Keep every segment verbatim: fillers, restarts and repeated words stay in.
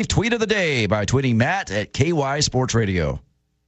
tweet of the day by tweeting Matt at K Y Sports Radio.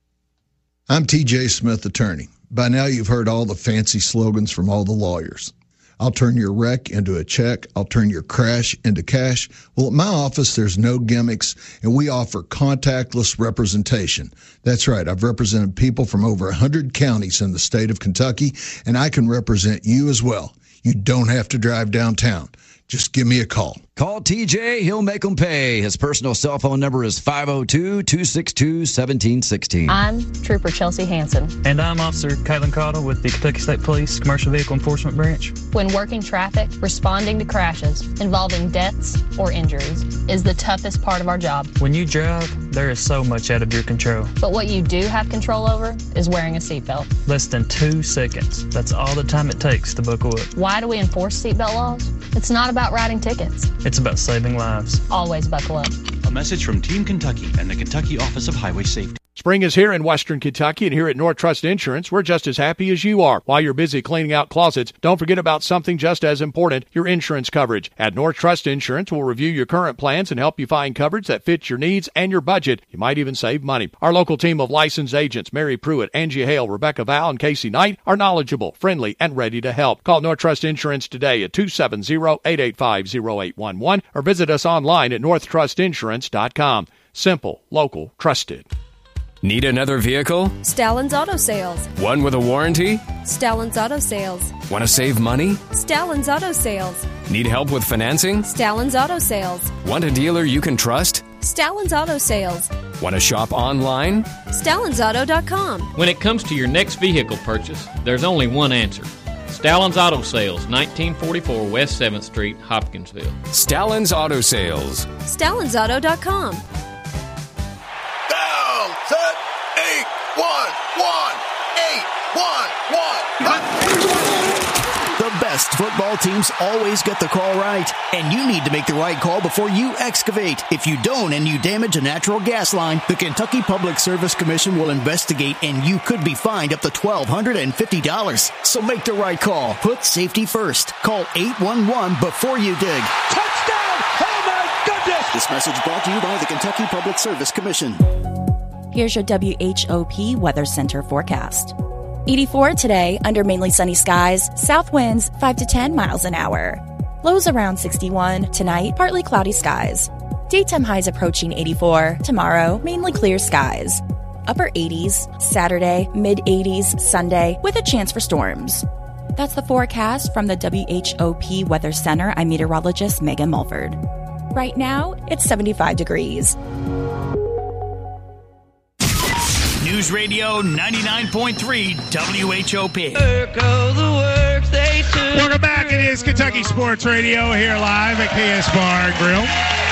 I'm T J Smith, attorney. By now you've heard all the fancy slogans from all the lawyers. I'll turn your wreck into a check. I'll turn your crash into cash. Well, at my office, there's no gimmicks, and we offer contactless representation. That's right. I've represented people from over one hundred counties in the state of Kentucky, and I can represent you as well. You don't have to drive downtown. Just give me a call. Call T J. He'll make them pay. His personal cell phone number is five oh two, two six two, one seven one six. I'm Trooper Chelsea Hansen. And I'm Officer Caitlin Cottle with the Kentucky State Police Commercial Vehicle Enforcement Branch. When working traffic, responding to crashes involving deaths or injuries is the toughest part of our job. When you drive, there is so much out of your control. But what you do have control over is wearing a seatbelt. Less than two seconds. That's all the time it takes to buckle up. Why do we enforce seatbelt laws? It's not about writing tickets. It's about saving lives. Always buckle up. A message from Team Kentucky and the Kentucky Office of Highway Safety. Spring is here in Western Kentucky, and here at North Trust Insurance, we're just as happy as you are. While you're busy cleaning out closets, don't forget about something just as important, your insurance coverage. At North Trust Insurance, we'll review your current plans and help you find coverage that fits your needs and your budget. You might even save money. Our local team of licensed agents, Mary Pruitt, Angie Hale, Rebecca Val, and Casey Knight, are knowledgeable, friendly, and ready to help. Call North Trust Insurance today at two seven zero, eight eight five, zero eight one one or visit us online at north trust insurance dot com. Simple, local, trusted. Need another vehicle? Stallin's Auto Sales. One with a warranty? Stallin's Auto Sales. Want to save money? Stallin's Auto Sales. Need help with financing? Stallin's Auto Sales. Want a dealer you can trust? Stallin's Auto Sales. Want to shop online? Stallins Auto dot com. When it comes to your next vehicle purchase, there's only one answer. Stallin's Auto Sales, nineteen forty-four West seventh Street, Hopkinsville. Stallin's Auto Sales. Stallins Auto dot com. Down, set, eight, one, one, eight, one, one. The best football teams always get the call right, and you need to make the right call before you excavate. If you don't and you damage a natural gas line, the Kentucky Public Service Commission will investigate, and you could be fined up to twelve hundred fifty dollars. So make the right call. Put safety first. Call eight one one before you dig. Touchdown! Oh my goodness! This message brought to you by the Kentucky Public Service Commission. Here's your W H O P Weather Center forecast. eighty-four today, under mainly sunny skies, south winds five to ten miles an hour. Lows around sixty-one, tonight partly cloudy skies. Daytime highs approaching eighty-four, tomorrow mainly clear skies. Upper eighties, Saturday, mid eighties, Sunday, with a chance for storms. That's the forecast from the W H O P Weather Center. I'm meteorologist Megan Mulford. Right now, it's seventy-five degrees. News Radio ninety-nine point three W H O P. Welcome back. It is Kentucky Sports Radio here live at K S Bar and Grill.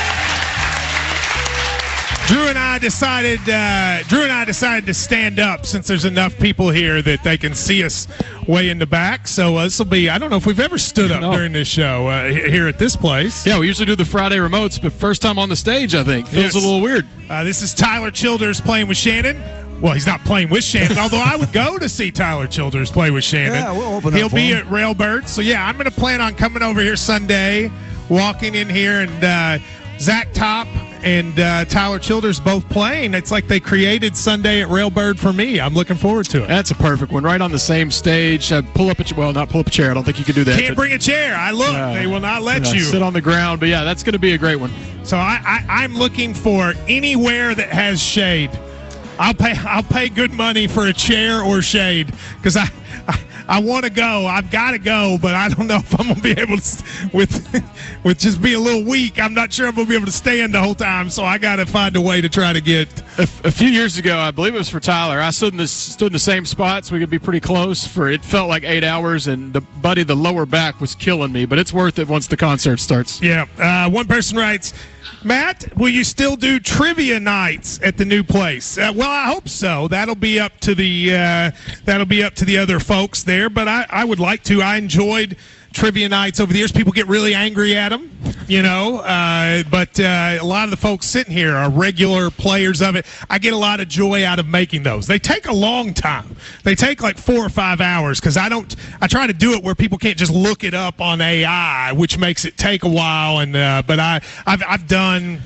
Drew and I decided. Uh, Drew and I decided to stand up since there's enough people here that they can see us way in the back. So uh, this will be. I don't know if we've ever stood up no. during this show uh, here at this place. Yeah, we usually do the Friday remotes, but first time on the stage, I think feels yes. a little weird. Uh, this is Tyler Childers playing with Shannon. Well, he's not playing with Shannon, although I would go to see Tyler Childers play with Shannon. Yeah, we'll open He'll up be for at Railbird. So, yeah, I'm going to plan on coming over here Sunday, walking in here, and uh, Zach Top and uh, Tyler Childers both playing. It's like they created Sunday at Railbird for me. I'm looking forward to it. That's a perfect one. Right on the same stage. Uh, pull up a well, not pull up a chair. I don't think you can do that. Can't bring a chair. I look. Uh, they will not let you, know, you. Sit on the ground. But, yeah, that's going to be a great one. So I, I, I'm looking for anywhere that has shade. I'll pay. I'll pay good money for a chair or shade because I, I, I want to go. I've got to go, but I don't know if I'm gonna be able to with, with just be a little weak. I'm not sure I'm gonna be able to stand the whole time. So I got to find a way to try to get. A, a few years ago, I believe it was for Tyler. I stood in the stood in the same spot, so we could be pretty close. For it felt like eight hours, and the buddy, the lower back was killing me. But it's worth it once the concert starts. Yeah. Uh, one person writes, Matt, will you still do trivia nights at the new place? Uh, well, I hope so. That'll be up to the uh, that'll be up to the other folks there. But I, I would like to. I enjoyed trivia nights over the years. People get really angry at them, you know. Uh, but uh, a lot of the folks sitting here are regular players of it. I get a lot of joy out of making those. They take a long time. They take like four or five hours because I don't. I try to do it where people can't just look it up on A I, which makes it take a while. And uh, but I, I've I've done.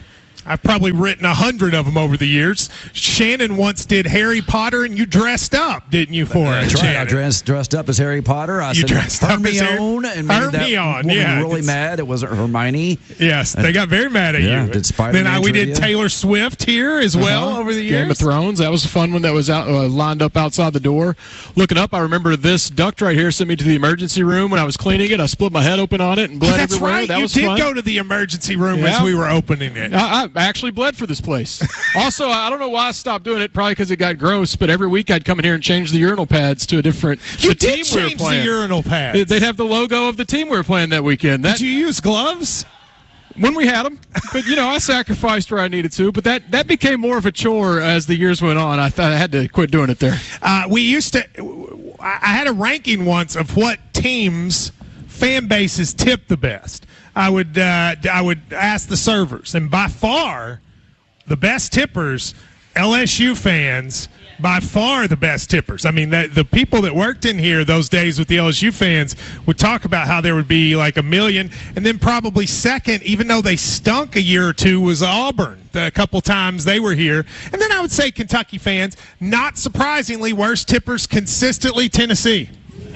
I've probably written a hundred of them over the years. Shannon once did Harry Potter, and you dressed up, didn't you, for it? That's right. I dressed, dressed up as Harry Potter. I you said dressed up as Hermione, and made that Hermione, woman yeah, really mad. It wasn't Hermione. Yes, they got very mad at yeah, you. Did Spider-Man then I, we trivia. did Taylor Swift here as well uh-huh. over the years. Game of Thrones. That was a fun one that was out uh, lined up outside the door. Looking up, I remember this duct right here sent me to the emergency room when I was cleaning it. I split my head open on it and bled That's everywhere. right. That you was did fun. go to the emergency room Yeah. as we were opening it. I, I actually bled for this place. Also, I don't know why I stopped doing it. Probably because it got gross. But every week I'd come in here and change the urinal pads to a different. You the did team change we were playing. the urinal pads. They'd have the logo of the team we were playing that weekend. That, did you use gloves? When we had them, but you know, I sacrificed where I needed to. But that, that became more of a chore as the years went on. I thought I had to quit doing it there. Uh, we used to. I had a ranking once of what teams fan bases tip the best. I would uh, I would ask the servers, and by far, the best tippers, L S U fans. By far the best tippers. I mean, the, the people that worked in here those days with the L S U fans would talk about how there would be like a million. And then probably second, even though they stunk a year or two, was Auburn. The couple times they were here. And then I would say Kentucky fans, not surprisingly, worst tippers consistently Tennessee.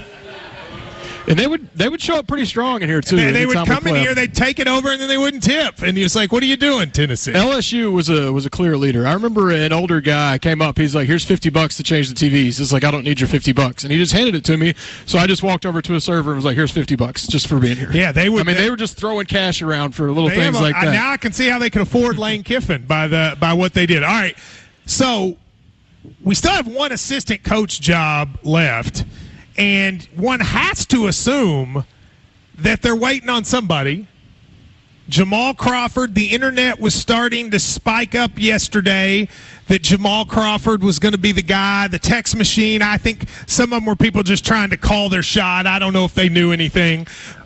And they would they would show up pretty strong in here, too. They, they would come in here, they'd take it over, and then they wouldn't tip. And you're like, what are you doing, Tennessee? L S U was a was a clear leader. I remember an older guy came up. He's like, here's fifty bucks to change the T Vs. It's like, I don't need your fifty bucks. And he just handed it to me. So I just walked over to a server and was like, here's fifty bucks just for being here. Yeah, they would. I mean, they, they were just throwing cash around for little things a, like that. Now I can see how they could afford Lane Kiffin by the by what they did. All right. So we still have one assistant coach job left. And one has to assume that they're waiting on somebody. Jamal Crawford, the internet was starting to spike up yesterday that Jamal Crawford was going to be the guy, the text machine. I think some of them were people just trying to call their shot. I don't know if they knew anything.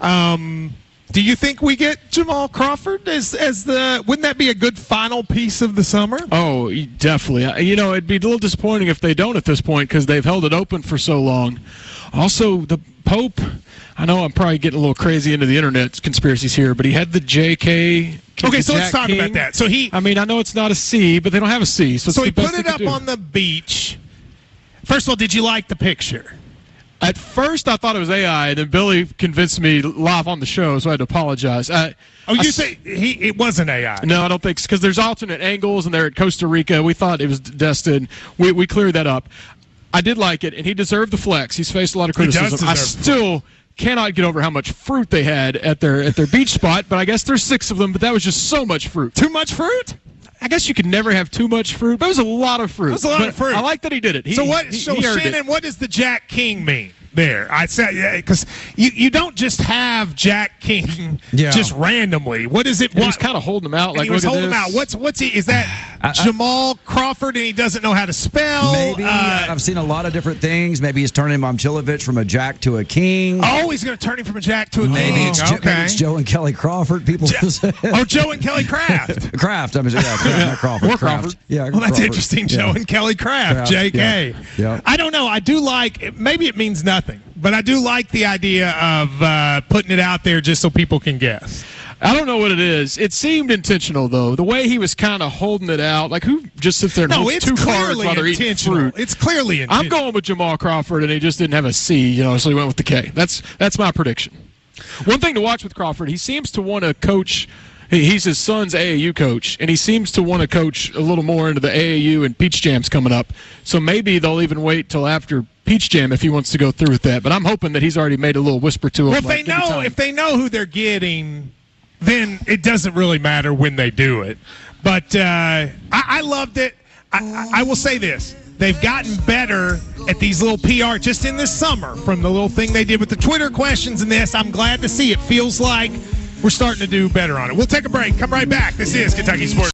Um, do you think we get Jamal Crawford as as the? Wouldn't that be a good final piece of the summer? Oh, definitely. You know, it'd be a little disappointing if they don't at this point because they've held it open for so long. Also, the Pope, I know I'm probably getting a little crazy into the internet conspiracies here, but he had the J K. Okay, so Jack let's talk King. about that. So he, I mean, I know it's not a C, but they don't have a C. So, so it's he the best put it they up could do. on the beach. First of all, did you like the picture? At first, I thought it was A I, and then Billy convinced me live on the show, so I had to apologize. I, oh, you I, say he it wasn't A I? No, I don't think so, because there's alternate angles, and they're at Costa Rica. We thought it was destined. We we cleared that up. I did like it, and he deserved the flex. He's faced a lot of criticism. I still cannot get over how much fruit they had at their at their beach spot, but I guess there's six of them, but that was just so much fruit. Too much fruit? I guess you could never have too much fruit, but it was a lot of fruit. It was a lot but of fruit. I like that he did it. He, so what? He, so he earned Shannon, it. what does the Jack King mean there? I said yeah, because you, you don't just have Jack King yeah. just randomly. What is it? He what, was kind of holding them out. Like he was look at holding them this. out. What's what's he? Is that I, I, Jamal Crawford and he doesn't know how to spell? Maybe. Uh, I've seen a lot of different things. Maybe he's turning Momchilovich from a Jack to a king. Oh, he's going to turn him from a Jack to a king. Maybe it's, okay. Jo- maybe it's Joe and Kelly Crawford. People Jo- oh, Joe and Kelly Kraft. Kraft. I mean, yeah, Kraft, not Crawford. Or Kraft. Crawford. Yeah, well, that's Crawford. interesting. Joe yeah. and Kelly Kraft, Kraft. J K. Yeah. Yeah. I don't know. I do like, maybe it means nothing, but I do like the idea of uh, putting it out there just so people can guess. I don't know what it is. It seemed intentional, though. The way he was kind of holding it out. Like, who just sits there and No, holds it's two cards clearly while they're eating intentional. fruit? It's clearly intentional. I'm going with Jamal Crawford, and he just didn't have a C, you know, so he went with the K. That's that's my prediction. One thing to watch with Crawford, he seems to want to coach. He's his son's A A U coach, and he seems to want to coach a little more into the A A U and Peach Jam's coming up. So maybe they'll even wait till after Peach Jam if he wants to go through with that. But I'm hoping that he's already made a little whisper to him. Well, if like, they know if they know who they're getting, then it doesn't really matter when they do it. But uh, I, I loved it. I, I, I will say this. They've gotten better at these little P R just in this summer from the little thing they did with the Twitter questions and this. I'm glad to see it. Feels like we're starting to do better on it. We'll take a break. Come right back. This is Kentucky Sports.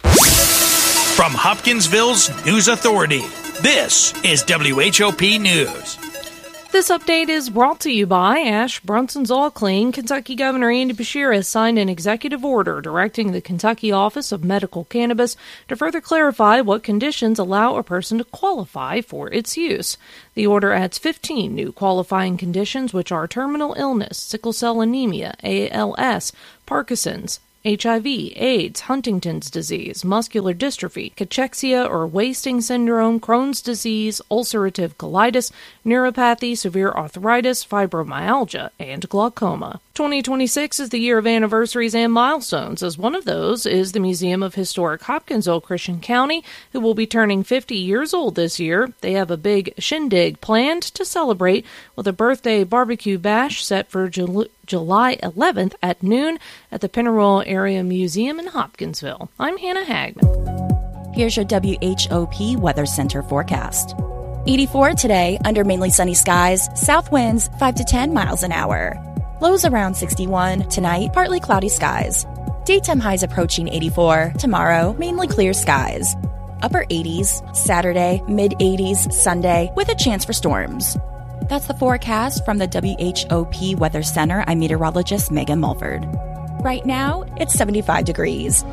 From Hopkinsville's News Authority, this is W H O P News. This update is brought to you by Ash Brunson's All Clean. Kentucky Governor Andy Beshear has signed an executive order directing the Kentucky Office of Medical Cannabis to further clarify what conditions allow a person to qualify for its use. The order adds fifteen new qualifying conditions, which are terminal illness, sickle cell anemia, A L S, Parkinson's, H I V, AIDS, Huntington's disease, muscular dystrophy, cachexia or wasting syndrome, Crohn's disease, ulcerative colitis, neuropathy, severe arthritis, fibromyalgia, and glaucoma. twenty twenty-six is the year of anniversaries and milestones, as one of those is the Museum of Historic Hopkinsville Christian County, who will be turning fifty years old this year. They have a big shindig planned to celebrate with a birthday barbecue bash set for Jul- July eleventh at noon at the Pennaroll Area Museum in Hopkinsville. I'm Hannah Hagman. Here's your W H O P Weather Center forecast. eighty-four today, under mainly sunny skies, south winds five to ten miles an hour. Lows around sixty-one, tonight partly cloudy skies. Daytime highs approaching eighty-four, tomorrow mainly clear skies. Upper eighties, Saturday, mid-eighties, Sunday, with a chance for storms. That's the forecast from the W H O P Weather Center. I'm meteorologist Megan Mulford. Right now, it's seventy-five degrees.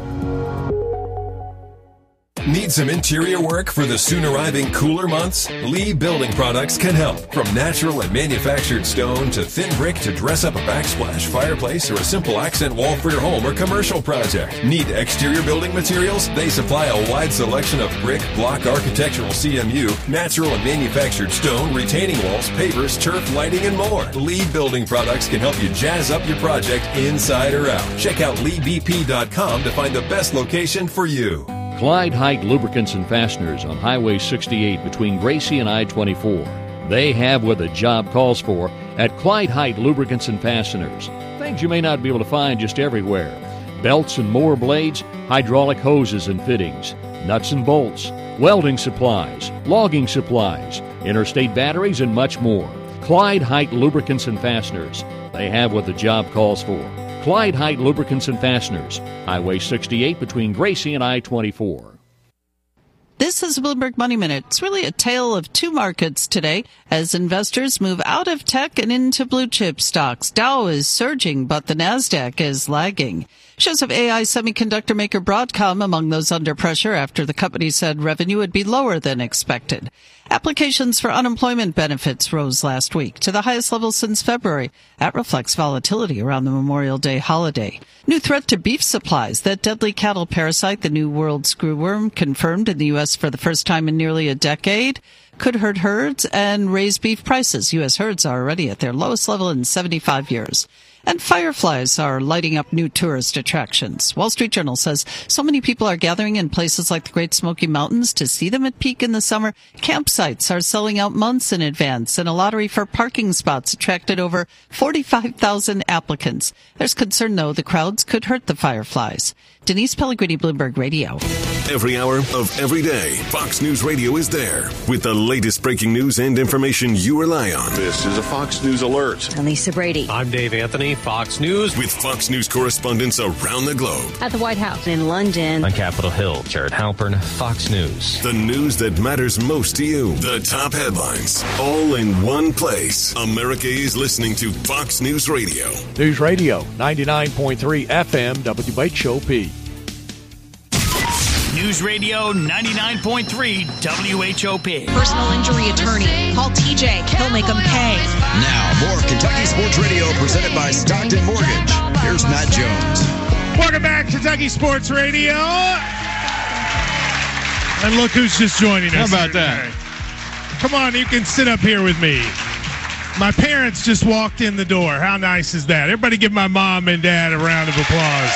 Need some interior work for the soon arriving cooler months? Lee Building Products can help. From natural and manufactured stone to thin brick to dress up a backsplash, fireplace, or a simple accent wall for your home or commercial project. Need exterior building materials? They supply a wide selection of brick, block, architectural C M U, natural and manufactured stone, retaining walls, pavers, turf, lighting, and more. Lee Building Products can help you jazz up your project inside or out. Check out lee b p dot com to find the best location for you. Clyde Height Lubricants and Fasteners on Highway sixty-eight between Gracie and I twenty-four. They have what the job calls for at Clyde Height Lubricants and Fasteners. Things you may not be able to find just everywhere. Belts and mower blades, hydraulic hoses and fittings, nuts and bolts, welding supplies, logging supplies, interstate batteries, and much more. Clyde Height Lubricants and Fasteners. They have what the job calls for. Clyde Height Lubricants and Fasteners, Highway sixty-eight between Gracie and I twenty-four. This is Bloomberg Money Minute. It's really a tale of two markets today as investors move out of tech and into blue chip stocks. Dow is surging, but the Nasdaq is lagging. Shares of A I semiconductor maker Broadcom among those under pressure after the company said revenue would be lower than expected. Applications for unemployment benefits rose last week to the highest level since February. That reflects volatility around the Memorial Day holiday. New threat to beef supplies. That deadly cattle parasite, the New World screwworm, confirmed in the U S for the first time in nearly a decade, could hurt herds and raise beef prices. U S herds are already at their lowest level in seventy-five years. And fireflies are lighting up new tourist attractions. Wall Street Journal says so many people are gathering in places like the Great Smoky Mountains to see them at peak in the summer. Campsites are selling out months in advance, and a lottery for parking spots attracted over forty-five thousand applicants. There's concern, though, the crowds could hurt the fireflies. Denise Pellegrini, Bloomberg Radio. Every hour of every day, Fox News Radio is there with the latest breaking news and information you rely on. This is a Fox News Alert. I'm Lisa Brady. I'm Dave Anthony, Fox News. With Fox News correspondents around the globe. At the White House. In London. On Capitol Hill, Jared Halpern, Fox News. The news that matters most to you. The top headlines. All in one place. America is listening to Fox News Radio. News Radio, ninety-nine point three F M, W H O P. News Radio ninety-nine point three W H O P. Personal injury attorney. Call T J. He'll make them pay. Now, more Kentucky Sports Radio presented by Stockton Mortgage. Here's Matt Jones. Welcome back, Kentucky Sports Radio. And look who's just joining us. How about that? Come on, you can sit up here with me. My parents just walked in the door. How nice is that? Everybody give my mom and dad a round of applause.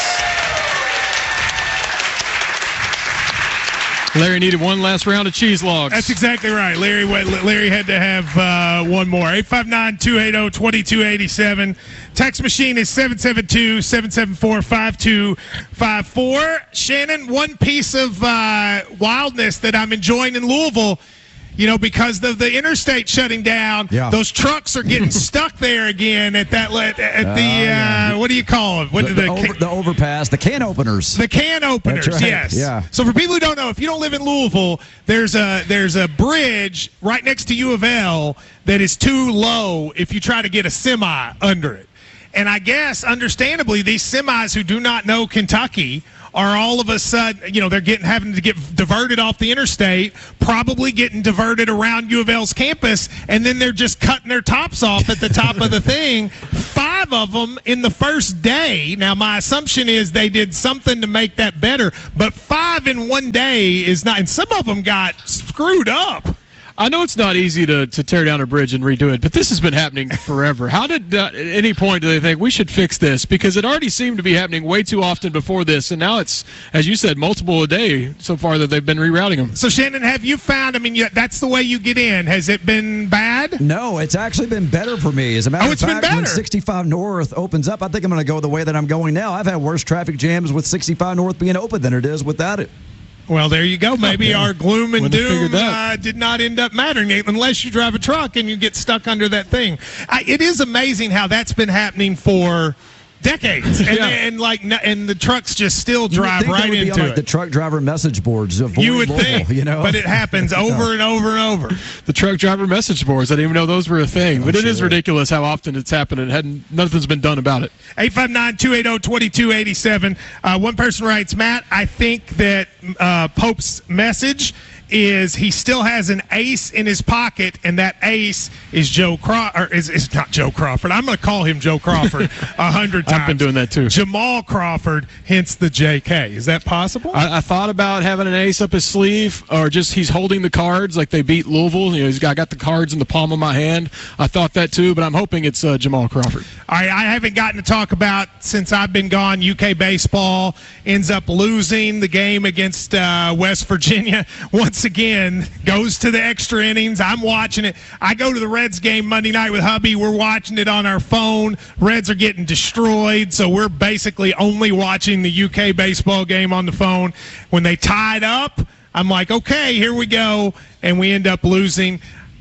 Larry needed one last round of cheese logs. That's exactly right. Larry Larry had to have uh, one more. eight five nine, two eight zero, two two eight seven. Text machine is seven seven two, seven seven four, five two five four. Shannon, one piece of uh, wildness that I'm enjoying in Louisville, you know, because of the interstate shutting down, yeah. those trucks are getting stuck there again at that at the uh, yeah. uh, what do you call it? What the, the, the, over, the overpass, the can openers. The can openers, That's right. yes. Yeah. So for people who don't know, if you don't live in Louisville, there's a there's a bridge right next to U of L that is too low if you try to get a semi under it. And I guess, understandably, these semis who do not know Kentucky are all of a sudden, you know, they're getting having to get diverted off the interstate, probably getting diverted around U of L's campus, and then they're just cutting their tops off at the top of the thing. Five of them in the first day. Now, my assumption is they did something to make that better, but five in one day is not, and some of them got screwed up. I know it's not easy to, to tear down a bridge and redo it, but this has been happening forever. How did, uh, at any point do they think we should fix this? Because it already seemed to be happening way too often before this, and now it's, as you said, multiple a day so far that they've been rerouting them. So, Shannon, have you found, I mean, you, that's the way you get in. Has it been bad? No, it's actually been better for me. As a matter oh, of it's fact, been when better. sixty-five North opens up, I think I'm going to go the way that I'm going now. I've had worse traffic jams with sixty-five North being open than it is without it. Well, there you go. Maybe our gloom and Wouldn't have doom figured that. uh, did not end up mattering unless you drive a truck and you get stuck under that thing. I, it is amazing how that's been happening for decades, and, Yeah. and like, and the trucks just still You would drive think that right would be into on, like, it. the truck driver message boards. Avoid You would Louisville, think, you know? but it happens over and over and over. The truck driver message boards, I didn't even know those were a thing. But it is ridiculous how often it's happening. It hadn't, nothing's been done about it. eight five nine, two eight zero, two two eight seven. Uh, one person writes, Matt, I think that uh, Pope's message is he still has an ace in his pocket, and that ace is Joe Crawford. Or is, is not Joe Crawford. I'm going to call him Joe Crawford a hundred times. I've been doing that too. Jamal Crawford, hence the J K. Is that possible? I, I thought about having an ace up his sleeve, or just he's holding the cards like they beat Louisville. You know, he's got, got the cards in the palm of my hand. I thought that too, but I'm hoping it's uh, Jamal Crawford. All right, I haven't gotten to talk about, since I've been gone, U K baseball ends up losing the game against uh, West Virginia. Once again, goes to the extra innings. I'm watching it. I go to the Reds game Monday night with hubby. We're watching it on our phone. Reds are getting destroyed, so we're basically only watching the U K baseball game on the phone. When they tied up, I'm like, okay, here we go, and we end up losing.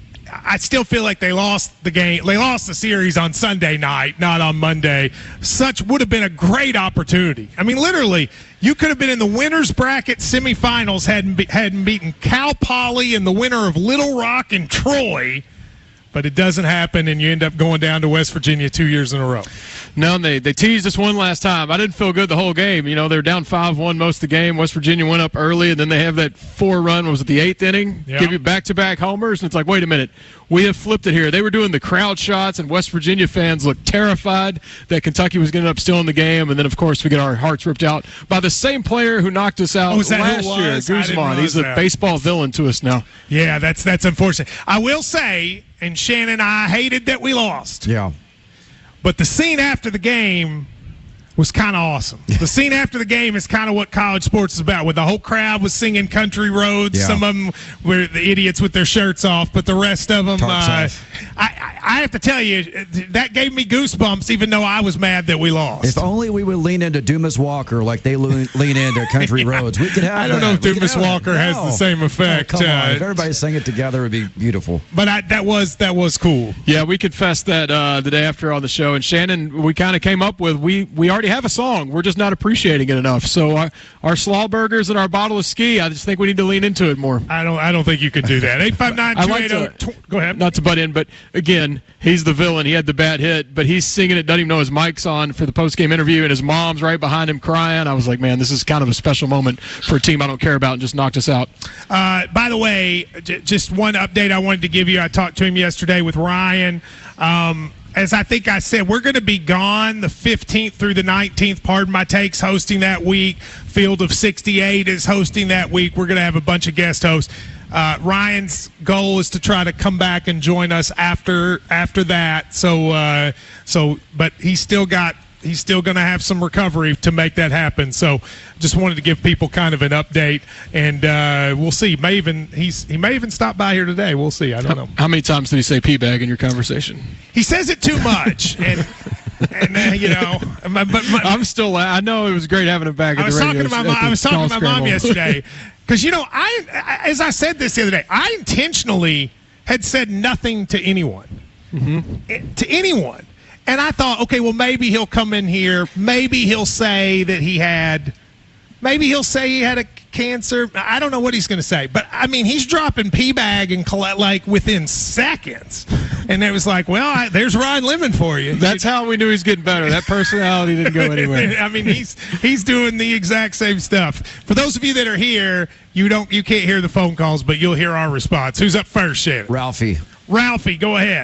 I still feel like they lost the game. They lost the series on Sunday night, not on Monday. Such would have been a great opportunity. I mean, literally, you could have been in the winner's bracket semifinals hadn't be, hadn't beaten Cal Poly and the winner of Little Rock and Troy. But it doesn't happen, and you end up going down to West Virginia two years in a row. No, and they, they teased us one last time. I didn't feel good the whole game. You know, they were down five one most of the game. West Virginia went up early, and then they have that four-run, was it the eighth inning? Yep. Give you back-to-back homers, and it's like, wait a minute. We have flipped it here. They were doing the crowd shots, and West Virginia fans looked terrified that Kentucky was going to end up still in the game. And then, of course, we get our hearts ripped out by the same player who knocked us out Oh, is that last who it year, was? I didn't Guzman. realize He's a that. baseball villain to us now. Yeah, that's that's unfortunate. I will say, and Shannon, I hated that we lost. Yeah. But the scene after the game was kind of awesome. The scene after the game is kind of what college sports is about, where the whole crowd was singing Country Roads. Yeah. Some of them were the idiots with their shirts off, but the rest of them, Tarps uh, off. I, I, I have to tell you, that gave me goosebumps, even though I was mad that we lost. If only we would lean into Dumas Walker like they lean, lean into Country Roads. We could have I don't that. know if We could Dumas have that. Walker has No. the same effect. Oh, come on. Uh, If everybody sang it together, it would be beautiful. But I, that was that was cool. Yeah, we confessed that uh, the day after on the show, and Shannon, we kind of came up with we we already have a song. We're just not appreciating it enough. So our our slaw burgers and our bottle of ski, I just think we need to lean into it more. I don't I don't think you could do that. eight five nine, I two like eight zero. to, Go ahead. Not to butt in, but again, he's the villain. He had the bad hit, but he's singing it, doesn't even know his mic's on for the post-game interview, and his mom's right behind him crying. I was like, man, this is kind of a special moment for a team I don't care about and just knocked us out. Uh, by the way, j- just one update I wanted to give you. I talked to him yesterday with Ryan. Um, as I think I said, we're going to be gone the fifteenth through the nineteenth. Pardon My Takes hosting that week. Field of sixty-eight is hosting that week. We're going to have a bunch of guest hosts. Uh, Ryan's goal is to try to come back and join us after after that. So, uh, so, but he's still got he's still going to have some recovery to make that happen. So, just wanted to give people kind of an update, and uh, we'll see. May even he's he may even stop by here today. We'll see. I don't know. How many times did he say pee bag in your conversation? He says it too much, and and uh, you know, but, but my, I'm still. I know it was great having him back. I at was the radio talking to my at mom. the I was talking to my Golf mom Scramble. yesterday because you know I, I, as I said this the other day, I intentionally had said nothing to anyone, Mm-hmm. to anyone, and I thought, okay, well maybe he'll come in here, maybe he'll say that he had, maybe he'll say he had a cancer. I don't know what he's going to say, but I mean he's dropping pee bag and collect like within seconds, and it was like, well, I, there's Ryan Lemon for you. That's how we knew he was getting better. That personality didn't go anywhere. I mean, he's he's doing the exact same stuff. For those of you that are here, you don't you can't hear the phone calls, but you'll hear our response. Who's up first, Shannon? Ralphie. Ralphie, go ahead.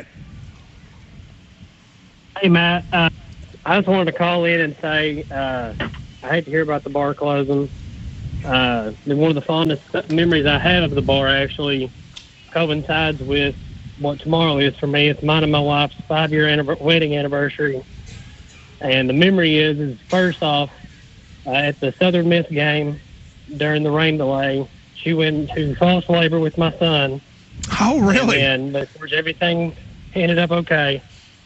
Hey, Matt. Uh, I just wanted to call in and say uh, I hate to hear about the bar closing. Uh, one of the fondest memories I have of the bar actually coincides with what tomorrow is for me. It's mine and my wife's five-year anniver- wedding anniversary. And the memory is, is first off, uh, at the Southern Miss game during the rain delay, she went into false labor with my son. Oh, really? And then, of course, everything ended up okay.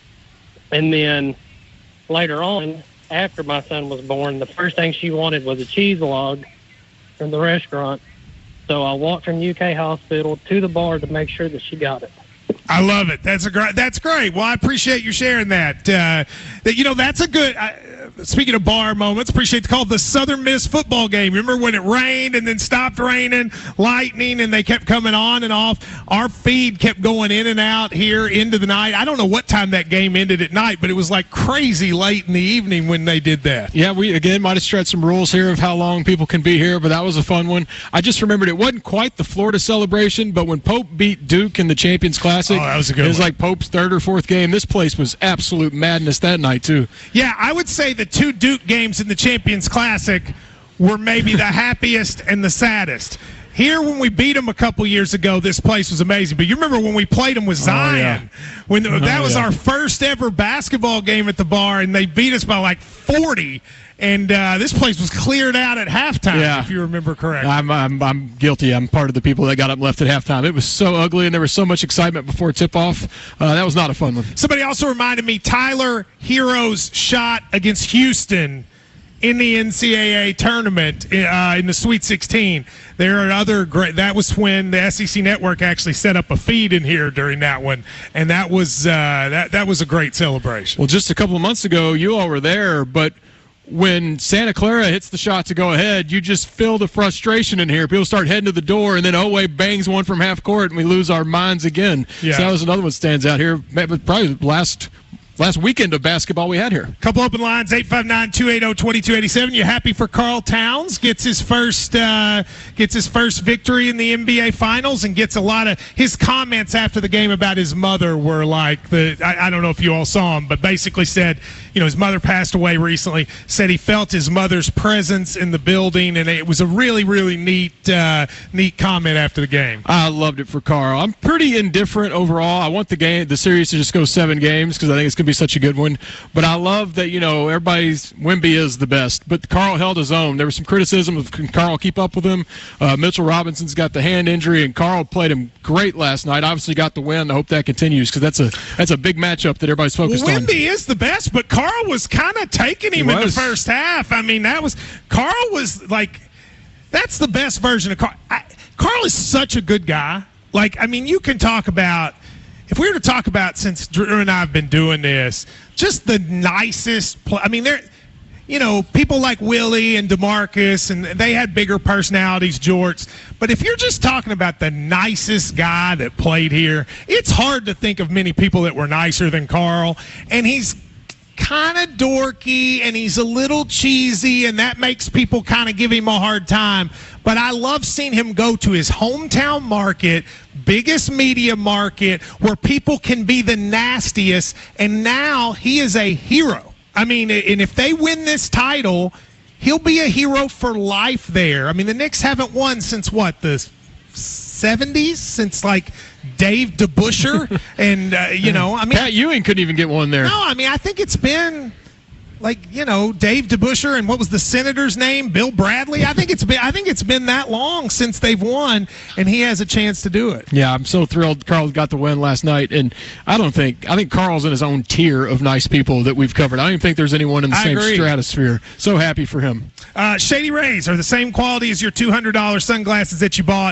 And then later on, after my son was born, the first thing she wanted was a cheese log from the restaurant. So I walked from U K Hospital to the bar to make sure that she got it. I love it. That's a great. That's great. Well, I appreciate you sharing that. Uh, that you know, that's a good. Uh, speaking of bar moments, appreciate the call. The Southern Miss football game. Remember when it rained and then stopped raining, lightning, and they kept coming on and off. Our feed kept going in and out here into the night. I don't know what time that game ended at night, but it was like crazy late in the evening when they did that. Yeah, we again might have stretched some rules here of how long people can be here, but that was a fun one. I just remembered it wasn't quite the Florida celebration, but when Pope beat Duke in the Champions Classic, oh, that was a good it was one. like Pope's third or fourth game. This place was absolute madness that night too. Yeah, I would say the two Duke games in the Champions Classic were maybe the happiest and the saddest. Here, when we beat them a couple years ago, this place was amazing. But you remember when we played them with Zion? Oh, yeah. When the, oh, that was yeah. our first ever basketball game at the bar, and they beat us by like forty. And uh, this place was cleared out at halftime, Yeah. if you remember correctly. I'm, I'm I'm guilty. I'm part of the people that got up and left at halftime. It was so ugly, and there was so much excitement before tip-off. Uh, that was not a fun one. Somebody also reminded me Tyler Hero's shot against Houston in the N C double A tournament uh, in the Sweet sixteen. There are other great. That was when the S E C Network actually set up a feed in here during that one, and that was uh, that that was a great celebration. Well, just a couple of months ago, you all were there, but when Santa Clara hits the shot to go ahead, you just feel the frustration in here. People start heading to the door, and then Oweh bangs one from half court, and we lose our minds again. Yeah. So that was another one that stands out here. Probably the last last weekend of basketball we had here. Couple open lines, eight five nine, two eight zero, two two eight seven. You happy for Carl Towns? Gets his first uh, gets his first victory in the N B A Finals, and gets a lot of his comments after the game about his mother were like the I, I don't know if you all saw him, but basically said, you know, his mother passed away recently. Said he felt his mother's presence in the building, and it was a really really neat uh, neat comment after the game. I loved it for Carl. I'm pretty indifferent overall. I want the game, the series to just go seven games because I think it's going to be such a good one. But I love that, you know, everybody's Wemby is the best. But Carl held his own. There was some criticism of can Carl keep up with him. Uh, Mitchell Robinson's got the hand injury, and Carl played him great last night. Obviously got the win. I hope that continues because that's a that's a big matchup that everybody's focused well, on. Wemby is the best, but Carl was kind of taking him He in the was. first half. I mean, that was Carl was like that's the best version of Carl. I, Carl is such a good guy. Like, I mean, you can talk about, if we were to talk about, since Drew and I have been doing this, just the nicest play. I mean, they're, you know, people like Willie and DeMarcus, and they had bigger personalities, Jorts. But if you're just talking about the nicest guy that played here, it's hard to think of many people that were nicer than Carl. And he's kind of dorky, and he's a little cheesy, and that makes people kind of give him a hard time. But I love seeing him go to his hometown market, biggest media market, where people can be the nastiest, and now he is a hero. I mean, and if they win this title, he'll be a hero for life there. I mean, the Knicks haven't won since what, the seventies? Since like Dave DeBusschere, and uh, you know, I mean, Pat Ewing couldn't even get one there. No, I mean, I think it's been like, you know, Dave DeBusschere and what was the Senator's name, Bill Bradley. I think it's been I think it's been that long since they've won, and he has a chance to do it. Yeah, I'm so thrilled Carl got the win last night, and I don't think I think Carl's in his own tier of nice people that we've covered. I don't even think there's anyone in the I same agree. stratosphere. So happy for him. Uh, Shady Rays are the same quality as your two hundred dollars sunglasses that you bought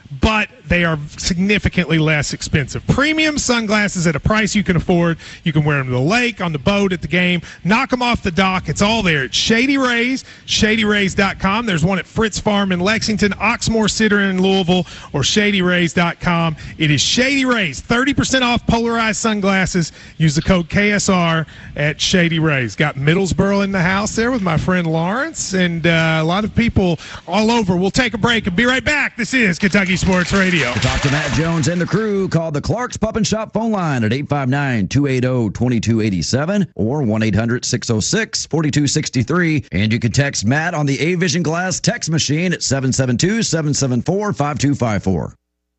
but they are significantly less expensive. Premium sunglasses at a price you can afford. You can wear them to the lake, on the boat, at the game. Knock them off the dock. It's all there. It's Shady Rays, shady rays dot com. There's one at Fritz Farm in Lexington, Oxmoor Center in Louisville, or shady rays dot com. It is Shady Rays. thirty percent off polarized sunglasses. Use the code K S R at Shady Rays. Got Middlesboro in the house there with my friend Lawrence, and uh, a lot of people all over. We'll take a break and be right back. This is Kentucky Sports Radio. To talk to Matt Jones and the crew, call the Clark's Pup and Shop phone line at eight five nine, two eight zero, two two eight seven or one eight hundred, six oh six, four two six three. And you can text Matt on the A-Vision Glass text machine at seven seven two, seven seven four, five two five four.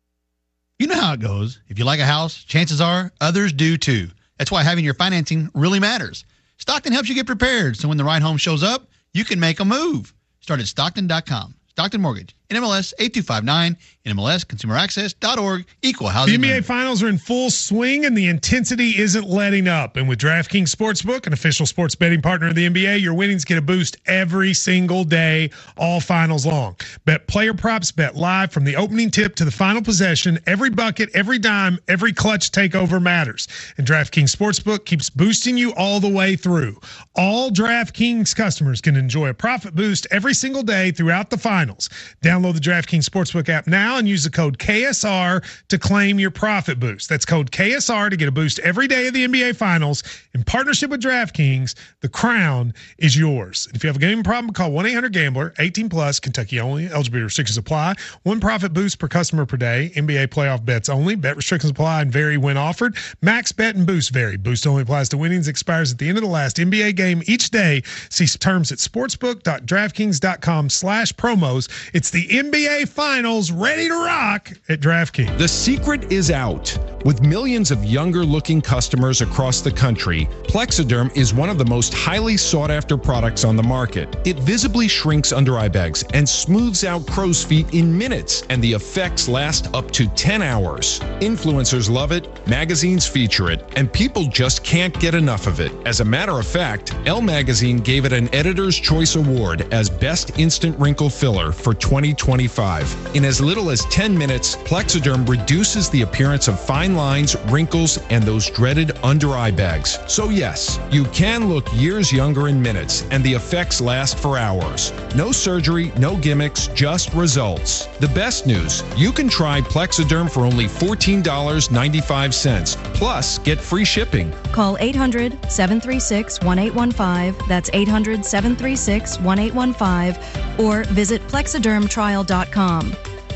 You know how it goes. If you like a house, chances are others do too. That's why having your financing really matters. Stockton helps you get prepared, so when the right home shows up, you can make a move. Start at Stockton dot com. Stockton Mortgage, N M L S eight two five nine, N M L S consumer access dot org, equal housing. The N B A lender. Finals are in full swing, and the intensity isn't letting up. And with DraftKings Sportsbook, an official sports betting partner of the N B A, your winnings get a boost every single day, all finals long. Bet player props, bet live from the opening tip to the final possession. Every bucket, every dime, every clutch takeover matters. And DraftKings Sportsbook keeps boosting you all the way through. All DraftKings customers can enjoy a profit boost every single day throughout the finals. Download the DraftKings Sportsbook app now and use the code K S R to claim your profit boost. That's code K S R to get a boost every day of the N B A Finals. In partnership with DraftKings, the crown is yours. If you have a gambling problem, call one eight hundred gambler, eighteen plus, Kentucky only. Eligibility restrictions apply. One profit boost per customer per day. N B A playoff bets only. Bet restrictions apply and vary when offered. Max bet and boost vary. Boost only applies to winnings. Expires at the end of the last N B A game each day. See terms at sportsbook.draftkings.com slash promos. It's the N B A Finals ready to rock at DraftKings. The secret is out. With millions of younger-looking customers across the country, Plexiderm is one of the most highly sought-after products on the market. It visibly shrinks under-eye bags and smooths out crow's feet in minutes, and the effects last up to ten hours. Influencers love it, magazines feature it, and people just can't get enough of it. As a matter of fact, Elle Magazine gave it an Editor's Choice Award as Best Instant Wrinkle Filler for twenty twenty-five. In as little as ten minutes, Plexiderm reduces the appearance of fine lines, wrinkles, and those dreaded under-eye bags. So yes, you can look years younger in minutes, and the effects last for hours. No surgery, no gimmicks, just results. The best news, you can try Plexiderm for only fourteen dollars and ninety-five cents, plus get free shipping. Call eight hundred, seven three six, one eight one five. That's eight hundred, seven three six, one eight one five. Or visit plexiderm trial dot com.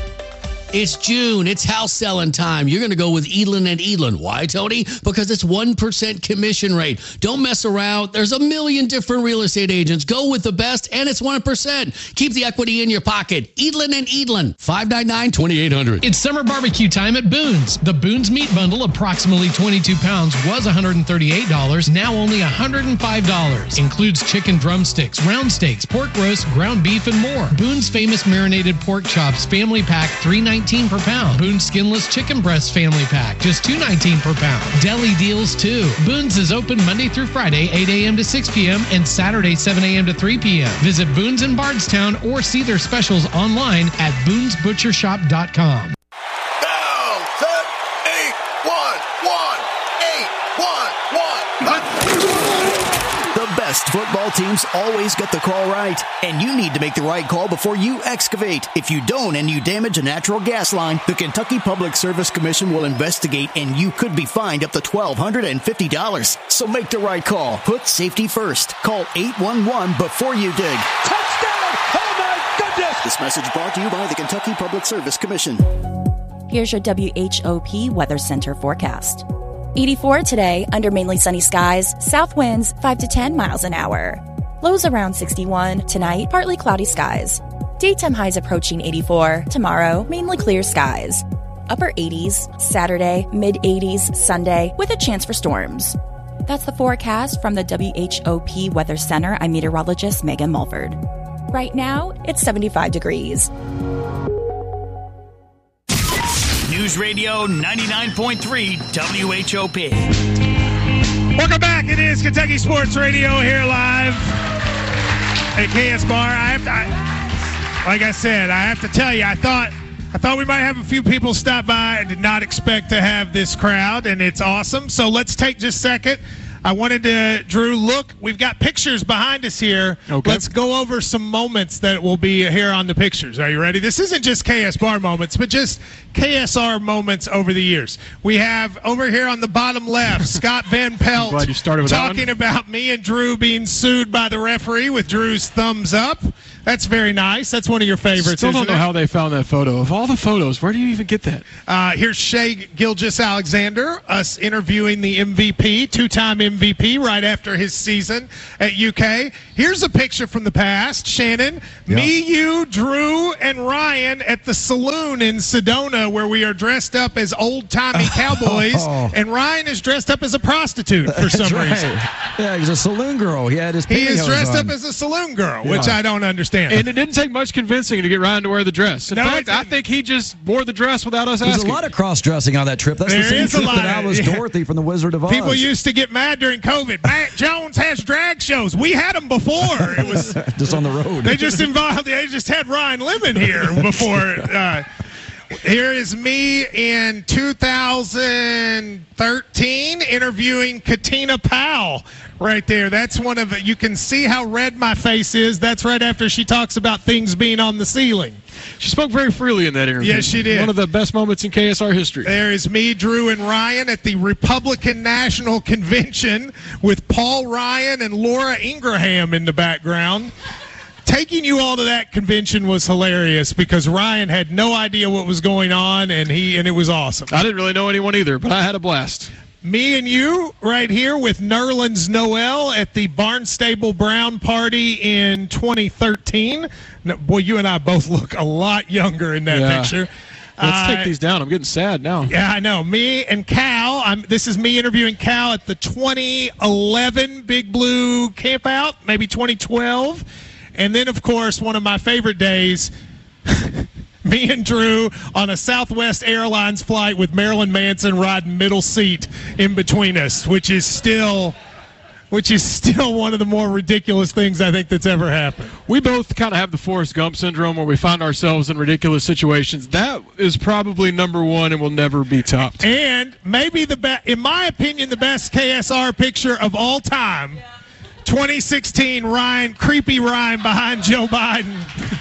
It's June. It's house selling time. You're going to go with Edlin and Edlin. Why, Tony? Because it's one percent commission rate. Don't mess around. There's a million different real estate agents. Go with the best, and it's one percent. Keep the equity in your pocket. Edlin and Edlin. five nine nine, two eight zero zero. It's summer barbecue time at Boone's. The Boone's Meat Bundle, approximately twenty-two pounds, was one hundred thirty-eight dollars, now only one hundred five dollars. Includes chicken drumsticks, round steaks, pork roast, ground beef, and more. Boone's famous marinated pork chops family pack, three nineteen per pound. Boone's skinless chicken breast family pack, just two nineteen per pound. Deli deals too. Boone's is open Monday through Friday, eight a.m. to six p.m. and Saturday, seven a.m. to three p.m. Visit Boone's in Bardstown or see their specials online at boons butcher shop dot com. Down, set, eight, one, one, eight, one, one. The best football teams always get the call right, and you need to make the right call before you excavate. If you don't and you damage a natural gas line, the Kentucky Public Service Commission will investigate, and you could be fined up to twelve hundred fifty dollars. So make the right call. Put safety first. Call eight one one before you dig. Touchdown! Oh my goodness! This message brought to you by the Kentucky Public Service Commission. Here's your W H O P Weather Center forecast. eighty-four today, under mainly sunny skies, south winds five to ten miles an hour. Lows around sixty-one, tonight, partly cloudy skies. Daytime highs approaching eighty-four, tomorrow, mainly clear skies. Upper eighties, Saturday, mid eighties, Sunday, with a chance for storms. That's the forecast from the W H O P Weather Center. I'm meteorologist Megan Mulford. Right now, it's seventy-five degrees. News Radio ninety-nine point three W H O P. Welcome back. It is Kentucky Sports Radio here live at K S Bar. I have to, I, like I said, I have to tell you, I thought I thought we might have a few people stop by. I did not expect to have this crowd, and it's awesome. So let's take just a second. I wanted to, Drew, look, we've got pictures behind us here. Okay. Let's go over some moments that will be here on the pictures. Are you ready? This isn't just K S Bar moments, but just K S R moments over the years. We have over here on the bottom left, Scott Van Pelt Glad you started with that talking one. about me and Drew being sued by the referee with Drew's thumbs up. That's very nice. That's one of your favorites, Still don't isn't know it? how they found that photo. Of all the photos, where do you even get that? Uh, here's Shea Gilgeous-Alexander, us interviewing the M V P, two-time M V P, right after his season at U K. Here's a picture from the past, Shannon. Yeah. Me, you, Drew, and Ryan at the saloon in Sedona, where we are dressed up as old-timey cowboys, Oh. and Ryan is dressed up as a prostitute for That's some right. reason. Yeah, he's a saloon girl. He had his He is pantyhose dressed on. up as a saloon girl, Yeah. which I don't understand. And it didn't take much convincing to get Ryan to wear the dress. In No, it fact, I didn't. think he just wore the dress without us There's asking. a lot of cross-dressing on that trip. That's There the same is a trip lot that I of- was yeah. Dorothy from the Wizard of Oz. People used to get mad during COVID. Matt Jones has drag shows. We had them before. It was just on the road. They just involved. They just had Ryan living here before. Uh, here is me in two thousand thirteen interviewing Katina Powell. Right there. That's one of the, you can see how red my face is. That's right after she talks about things being on the ceiling. She spoke very freely in that interview. Yes, she did. One of the best moments in K S R history. There is me, Drew, and Ryan at the Republican National Convention with Paul Ryan and Laura Ingraham in the background. Taking you all to that convention was hilarious because Ryan had no idea what was going on, and he and it was awesome. I didn't really know anyone either, but I had a blast. Me and you right here with Nerlens Noel at the Barnstable Brown party in twenty thirteen. No, boy, you and I both look a lot younger in that Yeah. picture. Let's Uh, take these down. I'm getting sad now. Yeah, I know. Me and Cal. I'm, this is me interviewing Cal at the twenty eleven Big Blue Campout, maybe twenty twelve. And then, of course, one of my favorite days, me and Drew on a Southwest Airlines flight with Marilyn Manson riding middle seat in between us, which is still... which is still one of the more ridiculous things I think that's ever happened. We both kind of have the Forrest Gump syndrome where we find ourselves in ridiculous situations. That is probably number one and will never be topped. And maybe the best, in my opinion, the best K S R picture of all time. twenty sixteen Ryan, creepy Ryan behind Joe Biden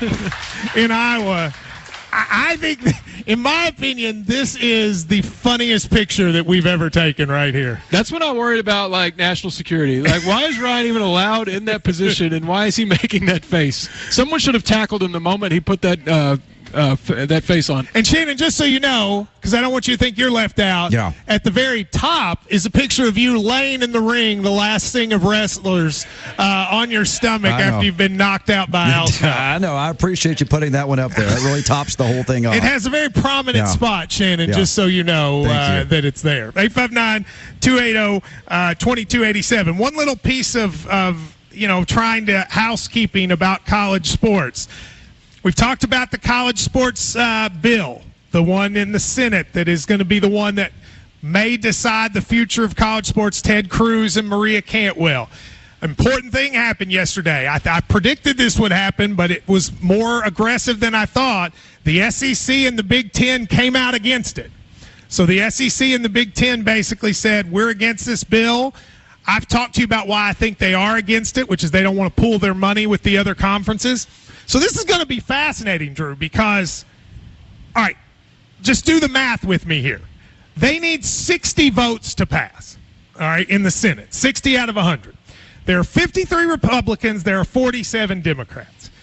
in Iowa. I, I think, in my opinion, this is the funniest picture that we've ever taken right here. That's when I worried about, like, national security. Like, why is Ryan even allowed in that position, and why is he making that face? Someone should have tackled him the moment he put that uh, uh, f- that face on. And Shannon, just so you know, because I don't want you to think you're left out, Yeah. at the very top is a picture of you laying in the ring, the last thing of wrestlers, uh, on your stomach I know. after you've been knocked out by Al Snow. I know. I appreciate you putting that one up there. It really tops the whole thing off. It has a very prominent Yeah. spot, Shannon, Yeah. just so you know Thank uh, you. that it's there. eight five nine, two eight zero, two two eight seven. One little piece of, of, you know, trying to housekeeping about college sports. We've talked about the college sports uh, bill, the one in the Senate that is going to be the one that may decide the future of college sports, Ted Cruz and Maria Cantwell. Important thing happened yesterday. I, I predicted this would happen, but it was more aggressive than I thought. The S E C and the Big Ten came out against it. So the S E C and the Big Ten basically said, we're against this bill. I've talked to you about why I think they are against it, which is they don't want to pool their money with the other conferences. So this is going to be fascinating, Drew, because, all right, just do the math with me here. They need sixty votes to pass, all right, in the Senate, sixty out of one hundred. There are fifty-three Republicans. There are forty-seven Democrats.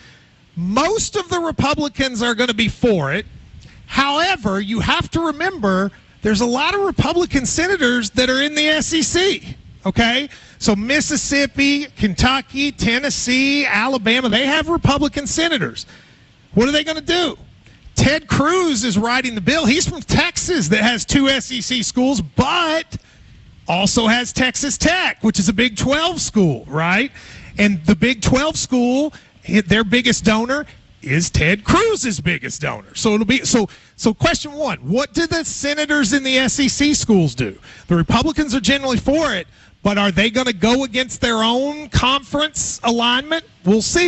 Most of the Republicans are going to be for it. However, you have to remember there's a lot of Republican senators that are in the S E C, okay? So Mississippi, Kentucky, Tennessee, Alabama, they have Republican senators. What are they going to do? Ted Cruz is writing the bill. He's from Texas that has two S E C schools, but also has Texas Tech, which is a Big twelve school, right? And the Big twelve school, their biggest donor is Ted Cruz's biggest donor. So it'll be so so question one, what do the senators in the S E C schools do? The Republicans are generally for it, but are they going to go against their own conference alignment? We'll see.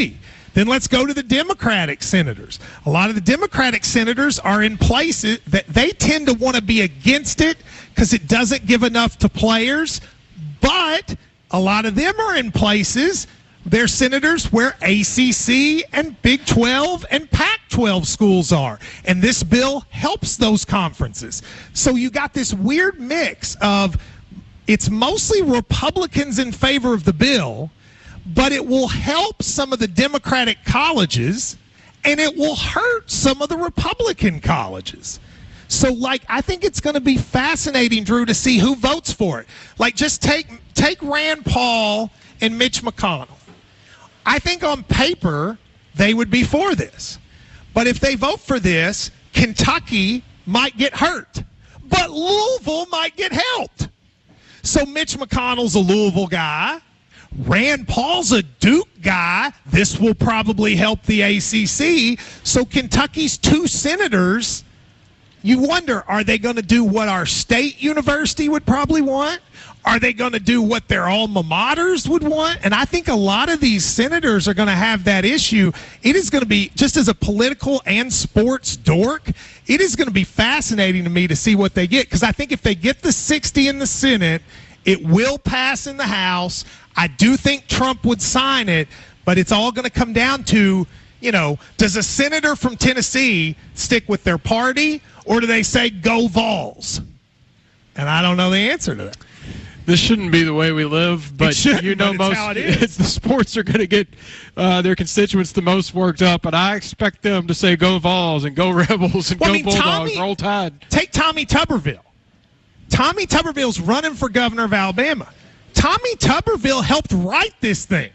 Then let's go to the Democratic senators. A lot of the Democratic senators are in places that they tend to want to be against it because it doesn't give enough to players. But a lot of them are in places, they're senators where A C C and Big twelve and Pac twelve schools are. And this bill helps those conferences. So you got this weird mix of it's mostly Republicans in favor of the bill, but it will help some of the Democratic colleges, and it will hurt some of the Republican colleges. So, like, I think it's going to be fascinating, Drew, to see who votes for it. Like, just take take Rand Paul and Mitch McConnell. I think on paper they would be for this. But if they vote for this, Kentucky might get hurt. But Louisville might get helped. So Mitch McConnell's a Louisville guy. Rand Paul's a Duke guy. This will probably help the A C C. So Kentucky's two senators, you wonder, are they going to do what our state university would probably want? Are they going to do what their alma maters would want? And I think a lot of these senators are going to have that issue. It is going to be, just as a political and sports dork, it is going to be fascinating to me to see what they get. Because I think if they get the sixty in the Senate, it will pass in the House. I do think Trump would sign it, but it's all going to come down to, you know, does a senator from Tennessee stick with their party, or do they say go Vols? And I don't know the answer to that. This shouldn't be the way we live, but you know, but most the sports are going to get uh, their constituents the most worked up, and I expect them to say go Vols and go Rebels and well, go I mean, Bulldogs, Tommy, roll Tide. Take Tommy Tuberville. Tommy Tuberville's running for governor of Alabama. Tommy Tuberville helped write this thing.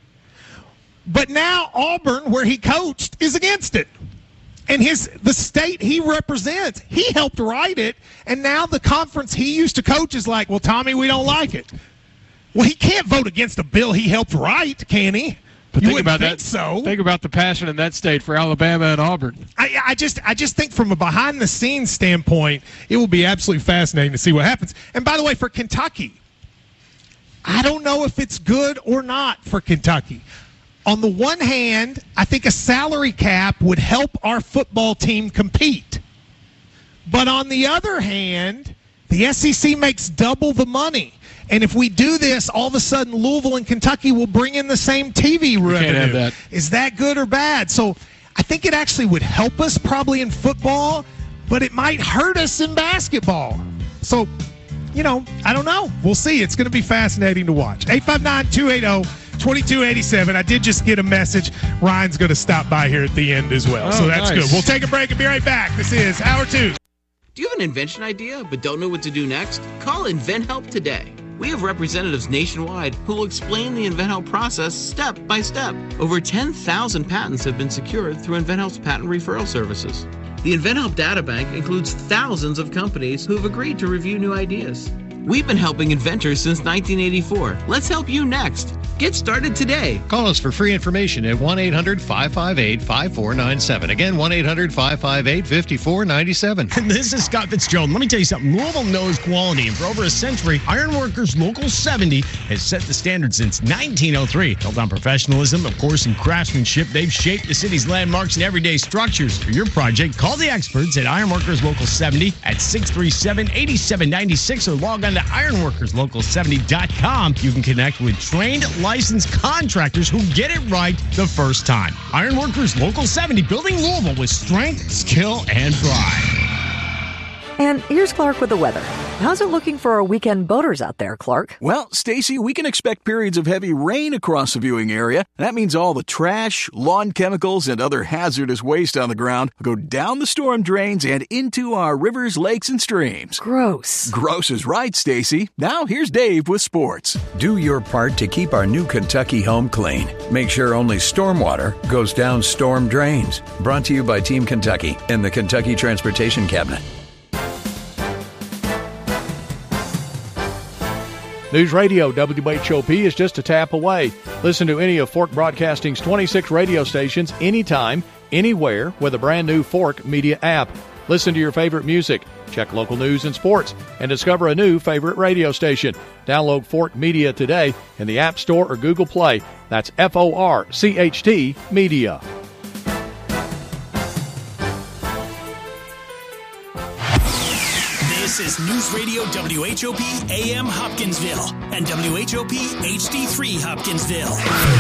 But now Auburn, where he coached, is against it. And his the state he represents, he helped write it, and now the conference he used to coach is like, well, Tommy, we don't like it. Well, he can't vote against a bill he helped write, can he? But you think about think that. So. Think about the passion in that state for Alabama and Auburn. I, I just, I just think from a behind-the-scenes standpoint, it will be absolutely fascinating to see what happens. And by the way, for Kentucky, I don't know if it's good or not for Kentucky. On the one hand, I think a salary cap would help our football team compete. But on the other hand, the S E C makes double the money. And if we do this, all of a sudden Louisville and Kentucky will bring in the same T V revenue. Can't have that. Is that good or bad? So I think it actually would help us probably in football, but it might hurt us in basketball. So, you know, I don't know. We'll see. It's going to be fascinating to watch. eight five nine, two eight zero, two two eight seven. I did just get a message. Ryan's going to stop by here at the end as well. Oh, so that's nice. good. We'll take a break and be right back. This is Hour two. Do you have an invention idea but don't know what to do next? Call InventHelp today. We have representatives nationwide who will explain the InventHelp process step by step. Over ten thousand patents have been secured through InventHelp's patent referral services. The InventHelp Databank includes thousands of companies who have agreed to review new ideas. We've been helping inventors since nineteen eighty-four. Let's help you next. Get started today. Call us for free information at one eight hundred, five five eight, five four nine seven. Again, one eight hundred, five five eight, five four nine seven. This is Scott Fitzgerald. Let me tell you something. Louisville knows quality, and for over a century, Ironworkers Local seventy has set the standard since nineteen oh three. Built on professionalism, of course, and craftsmanship, they've shaped the city's landmarks and everyday structures. For your project, call the experts at Ironworkers Local seventy at six three seven, eight seven nine six or log on to ironworkers local seventy dot com. You can connect with trained, licensed contractors who get it right the first time. Ironworkers Local seventy, building Louisville with strength, skill, and pride. And here's Clark with the weather. How's it looking for our weekend boaters out there, Clark? Well, Stacy, we can expect periods of heavy rain across the viewing area. That means all the trash, lawn chemicals, and other hazardous waste on the ground will go down the storm drains and into our rivers, lakes, and streams. Gross. Gross is right, Stacy. Now here's Dave with sports. Do your part to keep our new Kentucky home clean. Make sure only stormwater goes down storm drains. Brought to you by Team Kentucky and the Kentucky Transportation Cabinet. News Radio W H O P is just a tap away. Listen to any of Fork Broadcasting's twenty-six radio stations anytime, anywhere with a brand new Fork Media app. Listen to your favorite music, check local news and sports, and discover a new favorite radio station. Download Fork Media today in the App Store or Google Play. That's F O R C H T Media. This is News Radio W H O P A M Hopkinsville and W H O P H D three Hopkinsville.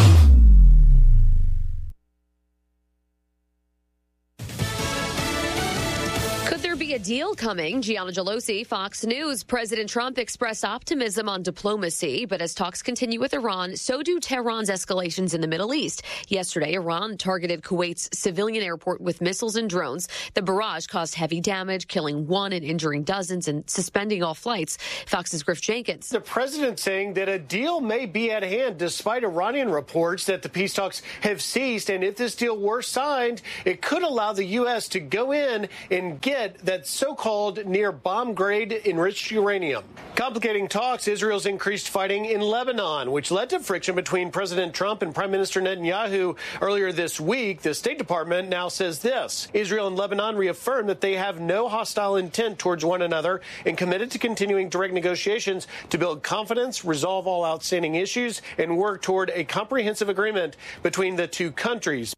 A deal coming. Gianna Gelosi, Fox News. President Trump expressed optimism on diplomacy, but as talks continue with Iran, so do Tehran's escalations in the Middle East. Yesterday, Iran targeted Kuwait's civilian airport with missiles and drones. The barrage caused heavy damage, killing one and injuring dozens and suspending all flights. Fox's Griff Jenkins. The president saying that a deal may be at hand despite Iranian reports that the peace talks have ceased. And if this deal were signed, it could allow the U S to go in and get that so-called near bomb-grade enriched uranium. Complicating talks, Israel's increased fighting in Lebanon, which led to friction between President Trump and Prime Minister Netanyahu earlier this week. The State Department now says this. Israel and Lebanon reaffirmed that they have no hostile intent towards one another and committed to continuing direct negotiations to build confidence, resolve all outstanding issues, and work toward a comprehensive agreement between the two countries.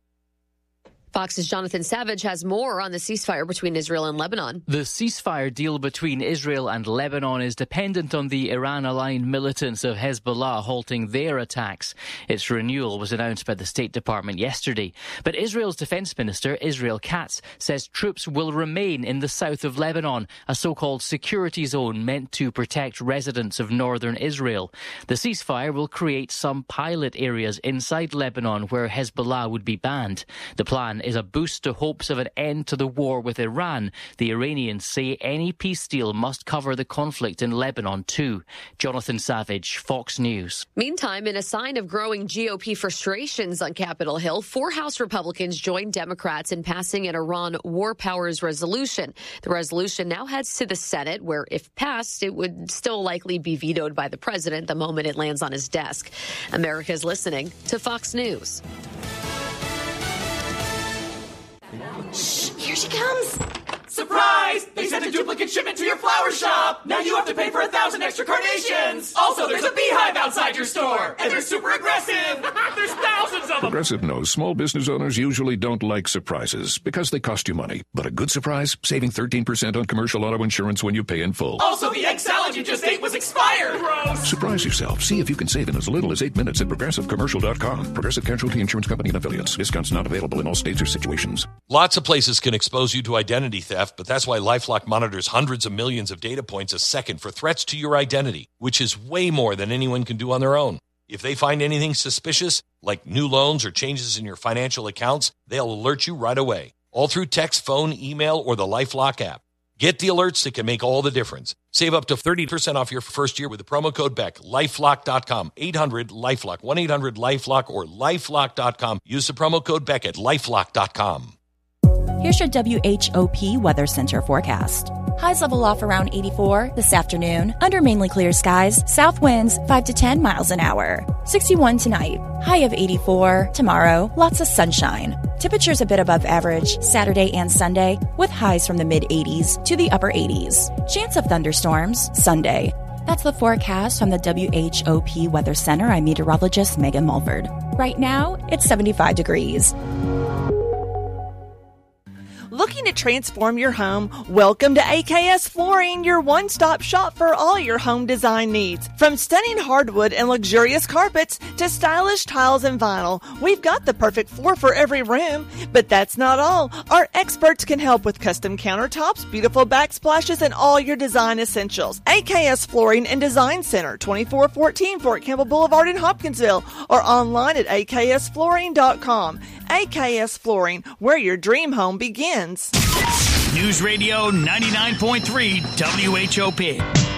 Fox's Jonathan Savage has more on the ceasefire between Israel and Lebanon. The ceasefire deal between Israel and Lebanon is dependent on the Iran-aligned militants of Hezbollah halting their attacks. Its renewal was announced by the State Department yesterday. But Israel's Defense Minister, Israel Katz, says troops will remain in the south of Lebanon, a so-called security zone meant to protect residents of northern Israel. The ceasefire will create some pilot areas inside Lebanon where Hezbollah would be banned. The plan is a boost to hopes of an end to the war with Iran. The Iranians say any peace deal must cover the conflict in Lebanon too. Jonathan Savage, Fox News. Meantime, in a sign of growing G O P frustrations on Capitol Hill, four House Republicans joined Democrats in passing an Iran war powers resolution. The resolution now heads to the Senate, where if passed, it would still likely be vetoed by the president the moment it lands on his desk. America is listening to Fox News. Shh, here she comes. Surprise! They sent a duplicate shipment to your flower shop. Now you have to pay for a thousand extra carnations. Also, there's a beehive outside your store. And they're super aggressive. There's thousands of them. Progressive knows small business owners usually don't like surprises because they cost you money. But a good surprise, saving thirteen percent on commercial auto insurance when you pay in full. Also, the egg salad you just ate was expired. Gross. Surprise yourself. See if you can save in as little as eight minutes at progressive commercial dot com. Progressive Casualty Insurance Company and affiliates. Discounts not available in all states or situations. Lots of places can expose you to identity theft, but that's why LifeLock monitors hundreds of millions of data points a second for threats to your identity, which is way more than anyone can do on their own. If they find anything suspicious, like new loans or changes in your financial accounts, they'll alert you right away, all through text, phone, email, or the LifeLock app. Get the alerts that can make all the difference. Save up to thirty percent off your first year with the promo code BECK. LifeLock dot com, eight hundred LifeLock, one eight hundred LifeLock, or LifeLock dot com. Use the promo code BECK at LifeLock dot com. Here's your W H O P Weather Center forecast. Highs level off around eighty-four this afternoon. Under mainly clear skies, south winds five to ten miles an hour. sixty-one tonight. High of eighty-four. Tomorrow, lots of sunshine. Temperatures a bit above average Saturday and Sunday, with highs from the mid eighties to the upper eighties. Chance of thunderstorms Sunday. That's the forecast from the W H O P Weather Center. I'm meteorologist Megan Mulford. Right now, it's seventy-five degrees. Looking to transform your home? Welcome to A K S Flooring, your one-stop shop for all your home design needs. From stunning hardwood and luxurious carpets to stylish tiles and vinyl, we've got the perfect floor for every room. But that's not all. Our experts can help with custom countertops, beautiful backsplashes, and all your design essentials. A K S Flooring and Design Center, twenty-four fourteen Fort Campbell Boulevard in Hopkinsville, or online at A K S flooring dot com. A K S Flooring, where your dream home begins. News Radio ninety-nine point three W H O P.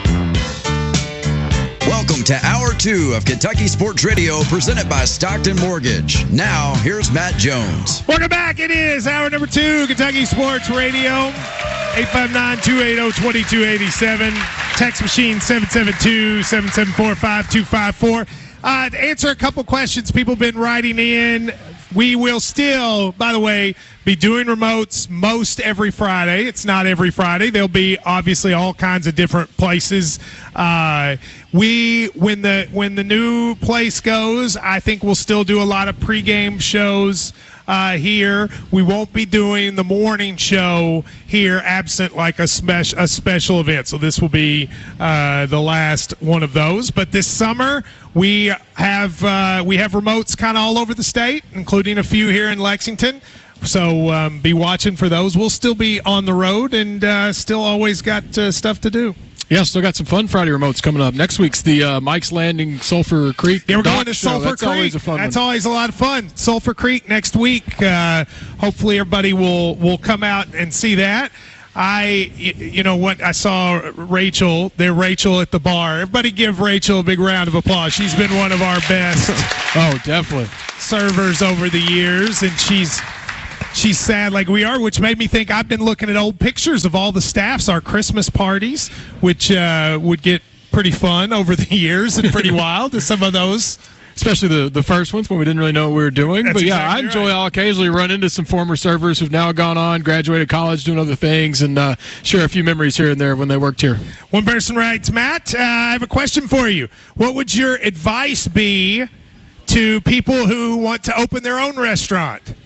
Welcome to Hour two of Kentucky Sports Radio, presented by Stockton Mortgage. Now, here's Matt Jones. Welcome back. It is hour number two, Kentucky Sports Radio. eight five nine, two eight zero, two two eight seven. Text machine seven seven two, seven seven four, five two five four. Uh, to answer a couple questions people have been writing in we will still, by the way, be doing remotes most every Friday. It's not every Friday. There'll be obviously all kinds of different places. Uh, we when the when the new place goes, I think we'll still do a lot of pregame shows uh, here. We won't be doing the morning show here, absent like a special a special event. So this will be uh, the last one of those. But this summer we have uh, we have remotes kind of all over the state, including a few here in Lexington. So um, be watching for those. We'll still be on the road and uh, still always got uh, stuff to do. Yeah, still got some fun Friday remotes coming up. Next week's the uh, Mike's Landing Sulphur Creek. Yeah, we're Dock going to show. Sulphur That's Creek. Always a fun That's one. always a lot of fun. Sulphur Creek next week. Uh, hopefully everybody will, will come out and see that. I, you know what, I saw Rachel, there Rachel at the bar. Everybody give Rachel a big round of applause. She's been one of our best oh, definitely servers over the years, and she's she's sad like we are, which made me think I've been looking at old pictures of all the staffs, our Christmas parties, which uh, would get pretty fun over the years and pretty wild. Some of those. Especially the, the first ones when we didn't really know what we were doing. That's but, yeah, exactly I enjoy right. I'll occasionally run into some former servers who've now gone on, graduated college, doing other things, and uh, share a few memories here and there when they worked here. One person writes, Matt, uh, I have a question for you. What would your advice be to people who want to open their own restaurant?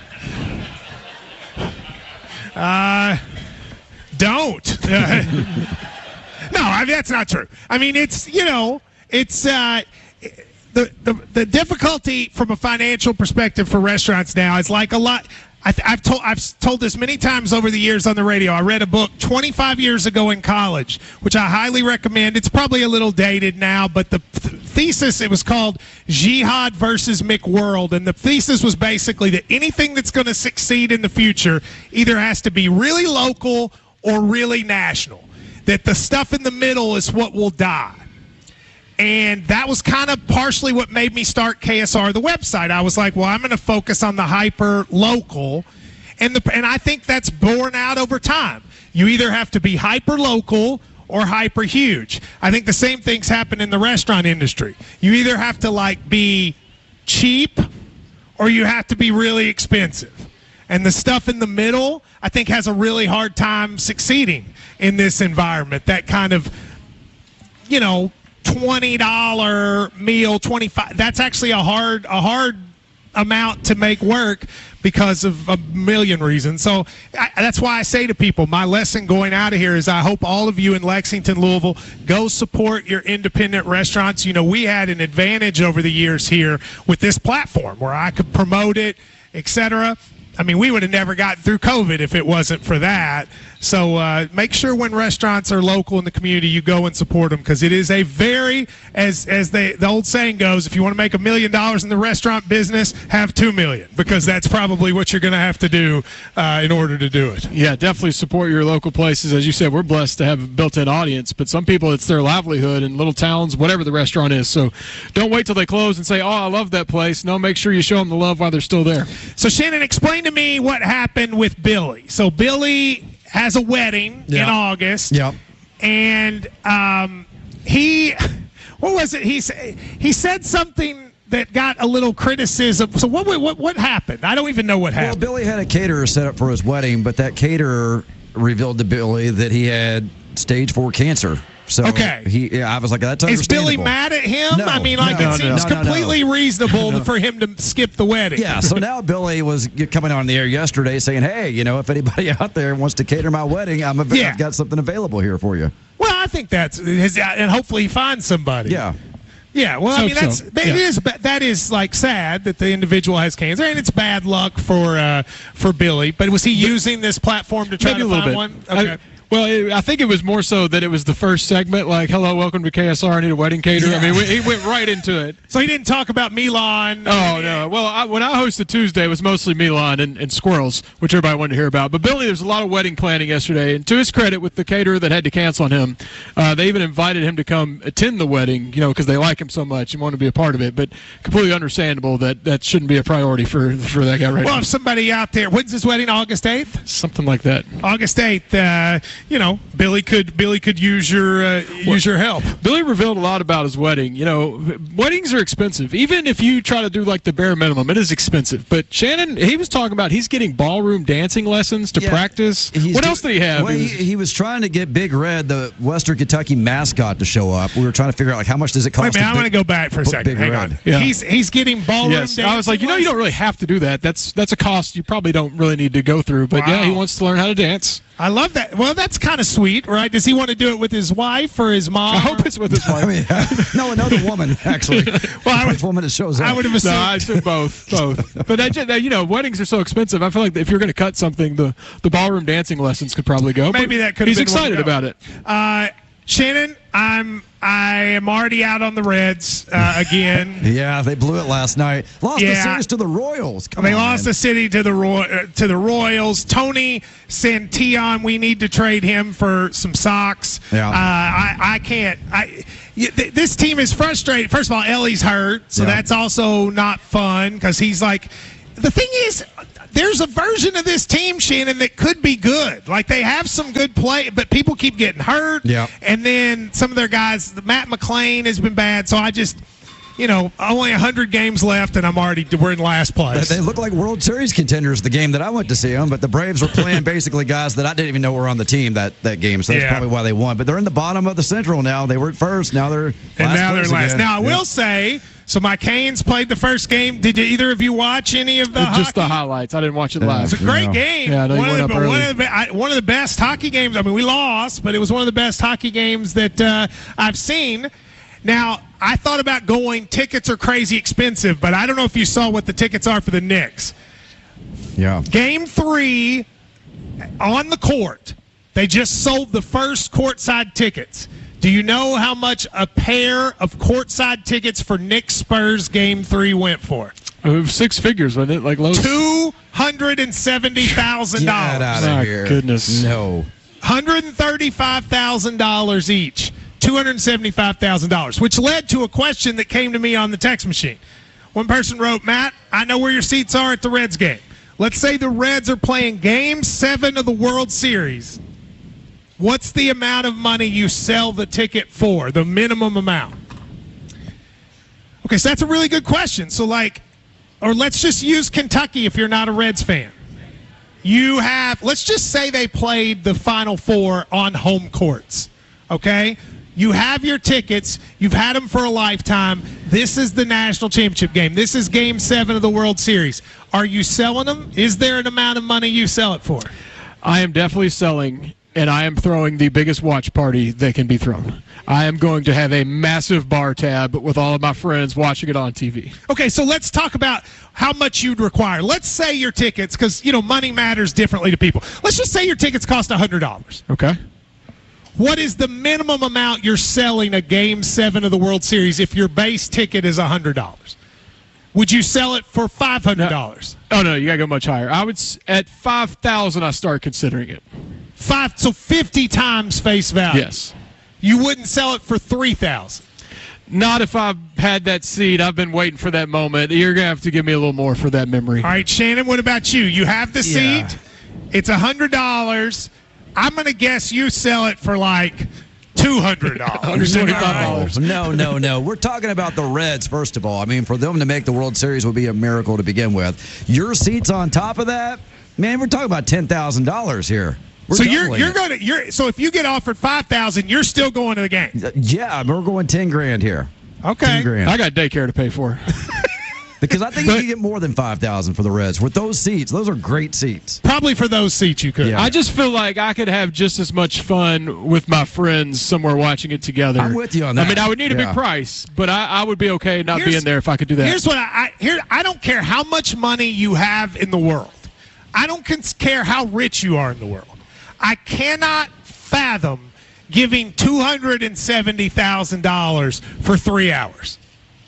uh, don't. no, I mean, that's not true. I mean, it's, you know, it's... Uh, The, the the difficulty from a financial perspective for restaurants now is like a lot. I, I've told I've told this many times over the years on the radio. I read a book twenty-five years ago in college, which I highly recommend. It's probably a little dated now, but the th- thesis, it was called Jihad versus McWorld, and the thesis was basically that anything that's going to succeed in the future either has to be really local or really national. That the stuff in the middle is what will die. And that was kind of partially what made me start K S R, the website. I was like, well, I'm going to focus on the hyper local. And the and I think that's borne out over time. You either have to be hyper local or hyper huge. I think the same things happen in the restaurant industry. You either have to like be cheap or you have to be really expensive. And the stuff in the middle, I think, has a really hard time succeeding in this environment. That kind of, you know, twenty dollar meal, twenty-five. That's actually a hard, a hard amount to make work because of a million reasons. So I, that's why I say to people, my lesson going out of here is I hope all of you in Lexington, Louisville, go support your independent restaurants. You know, we had an advantage over the years here with this platform where I could promote it, et cetera. I mean, we would have never gotten through COVID if it wasn't for that. So uh, make sure when restaurants are local in the community, you go and support them, because it is a very, as as they, the old saying goes, if you want to make a million dollars in the restaurant business, have two million, because that's probably what you're going to have to do uh, in order to do it. Yeah, definitely support your local places. As you said, we're blessed to have a built-in audience, but some people, it's their livelihood in little towns, whatever the restaurant is. So don't wait till they close and say, oh, I love that place. No, make sure you show them the love while they're still there. So, Shannon, explain to me what happened with Billy. So Billy has a wedding yeah. in August. Yep. And um, he, what was it? He, he said something that got a little criticism. So what what what happened? I don't even know what happened. Well, Billy had a caterer set up for his wedding, but that caterer revealed to Billy that he had stage four cancer. So okay. he, yeah, I was like, that's Is understandable. Billy mad at him? No, I mean, like, no, it seems no, no, completely no. reasonable No. for him to skip the wedding. Yeah, so now Billy was coming on the air yesterday saying, hey, you know, if anybody out there wants to cater my wedding, I'm av- Yeah. I've got something available here for you. Well, I think that's, and hopefully he finds somebody. Yeah. Yeah, well, I Hope mean, that's so. that Yeah. is that is like sad that the individual has cancer, and it's bad luck for uh, for Billy. But was he using this platform to try Maybe to a little find bit. one? Okay. I, well, it, I think it was more so that it was the first segment, like, hello, welcome to K S R, I need a wedding caterer. Yeah. I mean, we, he went right into it. So he didn't talk about Milan. Oh, no. Well, I, when I hosted Tuesday, it was mostly Milan and, and squirrels, which everybody wanted to hear about. But Billy, there's a lot of wedding planning yesterday. And to his credit, with the caterer that had to cancel on him, uh, they even invited him to come attend the wedding, you know, because they like him so much and want to be a part of it. But completely understandable that that shouldn't be a priority for, for that guy right Well, now. if somebody out there, when's his wedding? August eighth? Something like that. August eighth. Uh, you know, Billy could Billy could use your uh, use your help. Billy revealed a lot about his wedding. You know, weddings are expensive. Even if you try to do like the bare minimum, it is expensive. But Shannon, he was talking about he's getting ballroom dancing lessons to Yeah, practice. he's What do- else did he have? Well, He he, was- he was trying to get Big Red, the Western Kentucky mascot, to show up. We were trying to figure out like how much does it cost. Wait a minute, to I want to big- go back for a put second. Big Hang Red. on. Yeah. He's he's getting ballroom Yes, dancing I was like, you know, you don't really have to do that. That's that's a cost you probably don't really need to go through. But yeah, Wow. he wants to learn how to dance. I love that. Well, that's kind of sweet, right? Does he want to do it with his wife or his mom? I hope it's with his wife. I mean, no, another woman actually. Well, I would- First woman that shows up. I would have No, assumed. I said both, both. But I just, you know, weddings are so expensive. I feel like if you're going to cut something, the the ballroom dancing lessons could probably go. Maybe But that could. He's have been one to excited go. about it. Uh, Shannon, I'm I am already out on the Reds uh, again. Yeah, they blew it last night. Lost the Yeah. series to the Royals. Come They on, lost man. the city to the Roy- uh, to the Royals. Tony Santillan, we need to trade him for some socks. Yeah. Uh, I I can't. I y- th- this team is frustrated. First of all, Ellie's hurt, so Yeah. that's also not fun because he's like. The thing is, there's a version of this team, Shannon, that could be good. Like they have some good play, but people keep getting hurt. Yeah. And then some of their guys, Matt McClain has been bad. So I just, you know, only one hundred games left, and I'm already we're in last They, place. they look like World Series contenders the game that I went to see them, but the Braves were playing basically guys that I didn't even know were on the team that, that game, so that's Yeah. probably why they won. But they're in the bottom of the Central now. They were at first. Now they're And last now they're place last. again. Now I Yeah. will say, so my Canes played the first game. Did either of you watch any of the Just hockey? the highlights. I didn't watch it Yeah. live. It's a great Yeah. game. Yeah, I know you one, went of the, up one, early. of the, I, one of the best hockey games. I mean, we lost, but it was one of the best hockey games that uh, I've seen. Now, I thought about going. Tickets are crazy expensive, but I don't know if you saw what the tickets are for the Knicks. Yeah. Game three on the court. They just sold the first courtside tickets. Do you know how much a pair of courtside tickets for Knicks Spurs Game Three went for? Uh, Six figures, wasn't it? Like low. Two hundred and seventy thousand Get out dollars. of My here. goodness. No. One hundred and thirty-five thousand dollars each. Two hundred and seventy-five thousand dollars, which led to a question that came to me on the text machine. One person wrote, Matt, I know where your seats are at the Reds game. Let's say the Reds are playing Game Seven of the World Series. What's the amount of money you sell the ticket for, the minimum amount? Okay, so that's a really good question. So, like, or let's just use Kentucky if you're not a Reds fan. You have, let's just say they played the Final Four on home courts, okay? You have your tickets. You've had them for a lifetime. This is the national championship game. This is Game seven of the World Series. Are you selling them? Is there an amount of money you sell it for? I am definitely selling, and I am throwing the biggest watch party that can be thrown. I am going to have a massive bar tab with all of my friends watching it on T V. Okay, so let's talk about how much you'd require. Let's say your tickets, because, you know, money matters differently to people. Let's just say your tickets cost one hundred dollars. Okay. What is the minimum amount you're selling a Game seven of the World Series if your base ticket is one hundred dollars? Would you sell it for five hundred dollars? No. Oh, no, you got to go much higher. I would, s- at five thousand dollars, I start considering it. Five, so fifty times face value. Yes. You wouldn't sell it for three thousand dollars. Not if I've had that seat. I've been waiting for that moment. You're going to have to give me a little more for that memory. All right, Shannon, what about you? You have the Yeah. seat. It's one hundred dollars. I'm going to guess you sell it for like two hundred dollars. one hundred twenty-five dollars. No, no, no. We're talking about the Reds, first of all. I mean, for them to make the World Series would be a miracle to begin with. Your seats on top of that, man, we're talking about ten thousand dollars here. We're So you're doubling you're it. going to you're so if you get offered five thousand, you're still going to the game. Yeah, we're going ten grand here. Okay. ten grand. I got daycare to pay for. Because I think you can get more than five thousand for the Reds with those seats. Those are great seats. Probably for those seats you could. Yeah. I just feel like I could have just as much fun with my friends somewhere watching it together. I'm with you on that. I mean, I would need a Yeah. big price, but I, I would be okay not Here's- being there if I could do that. Here's what I, I here I don't care how much money you have in the world. I don't cons- care how rich you are in the world. I cannot fathom giving two hundred and seventy thousand dollars for three hours.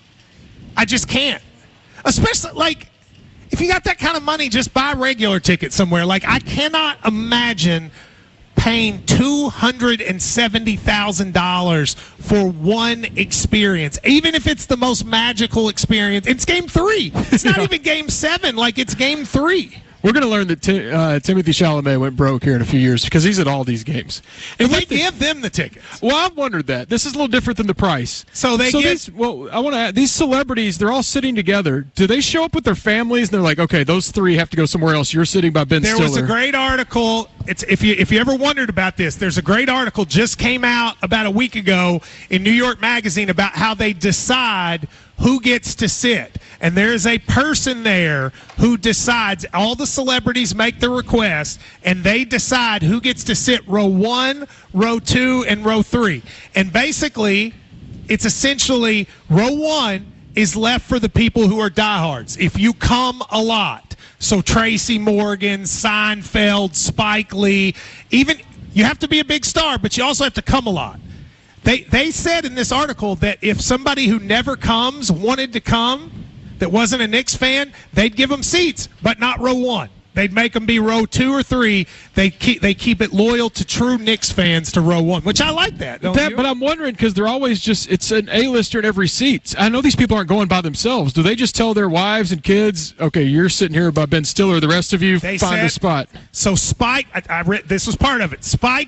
I just can't. Especially like if you got that kind of money, just buy a regular ticket somewhere. Like I cannot imagine paying two hundred and seventy thousand dollars for one experience, even if it's the most magical experience. It's game three. It's not even game seven. Like it's game three. We're going to learn that Tim, uh, Timothy Chalamet went broke here in a few years because he's at all these games. And they the, give them the tickets. Well, I've wondered that. This is a little different than the price. So they so get. These, well, I want to. These celebrities, they're all sitting together. Do they show up with their families and they're like, okay, those three have to go somewhere else. You're sitting by Ben there Stiller. There was a great article. It's if you if you ever wondered about this, there's a great article just came out about a week ago in New York Magazine about how they decide who gets to sit. And there's a person there who decides. All the celebrities make the request, and they decide who gets to sit row one, row two, and row three. And basically, it's essentially row one is left for the people who are diehards. If you come a lot. So Tracy Morgan, Seinfeld, Spike Lee, even you have to be a big star, but you also have to come a lot. They they said in this article that if somebody who never comes wanted to come, that wasn't a Knicks fan, they'd give them seats, but not row one. They'd make them be row two or three. They keep they keep it loyal to true Knicks fans to row one, which I like that. Don't that you? But I'm wondering because they're always just it's an A-lister in every seat. I know these people aren't going by themselves. Do they just tell their wives and kids, okay, you're sitting here by Ben Stiller, the rest of you They find said, a spot? So Spike, I, I read this was part of it. Spike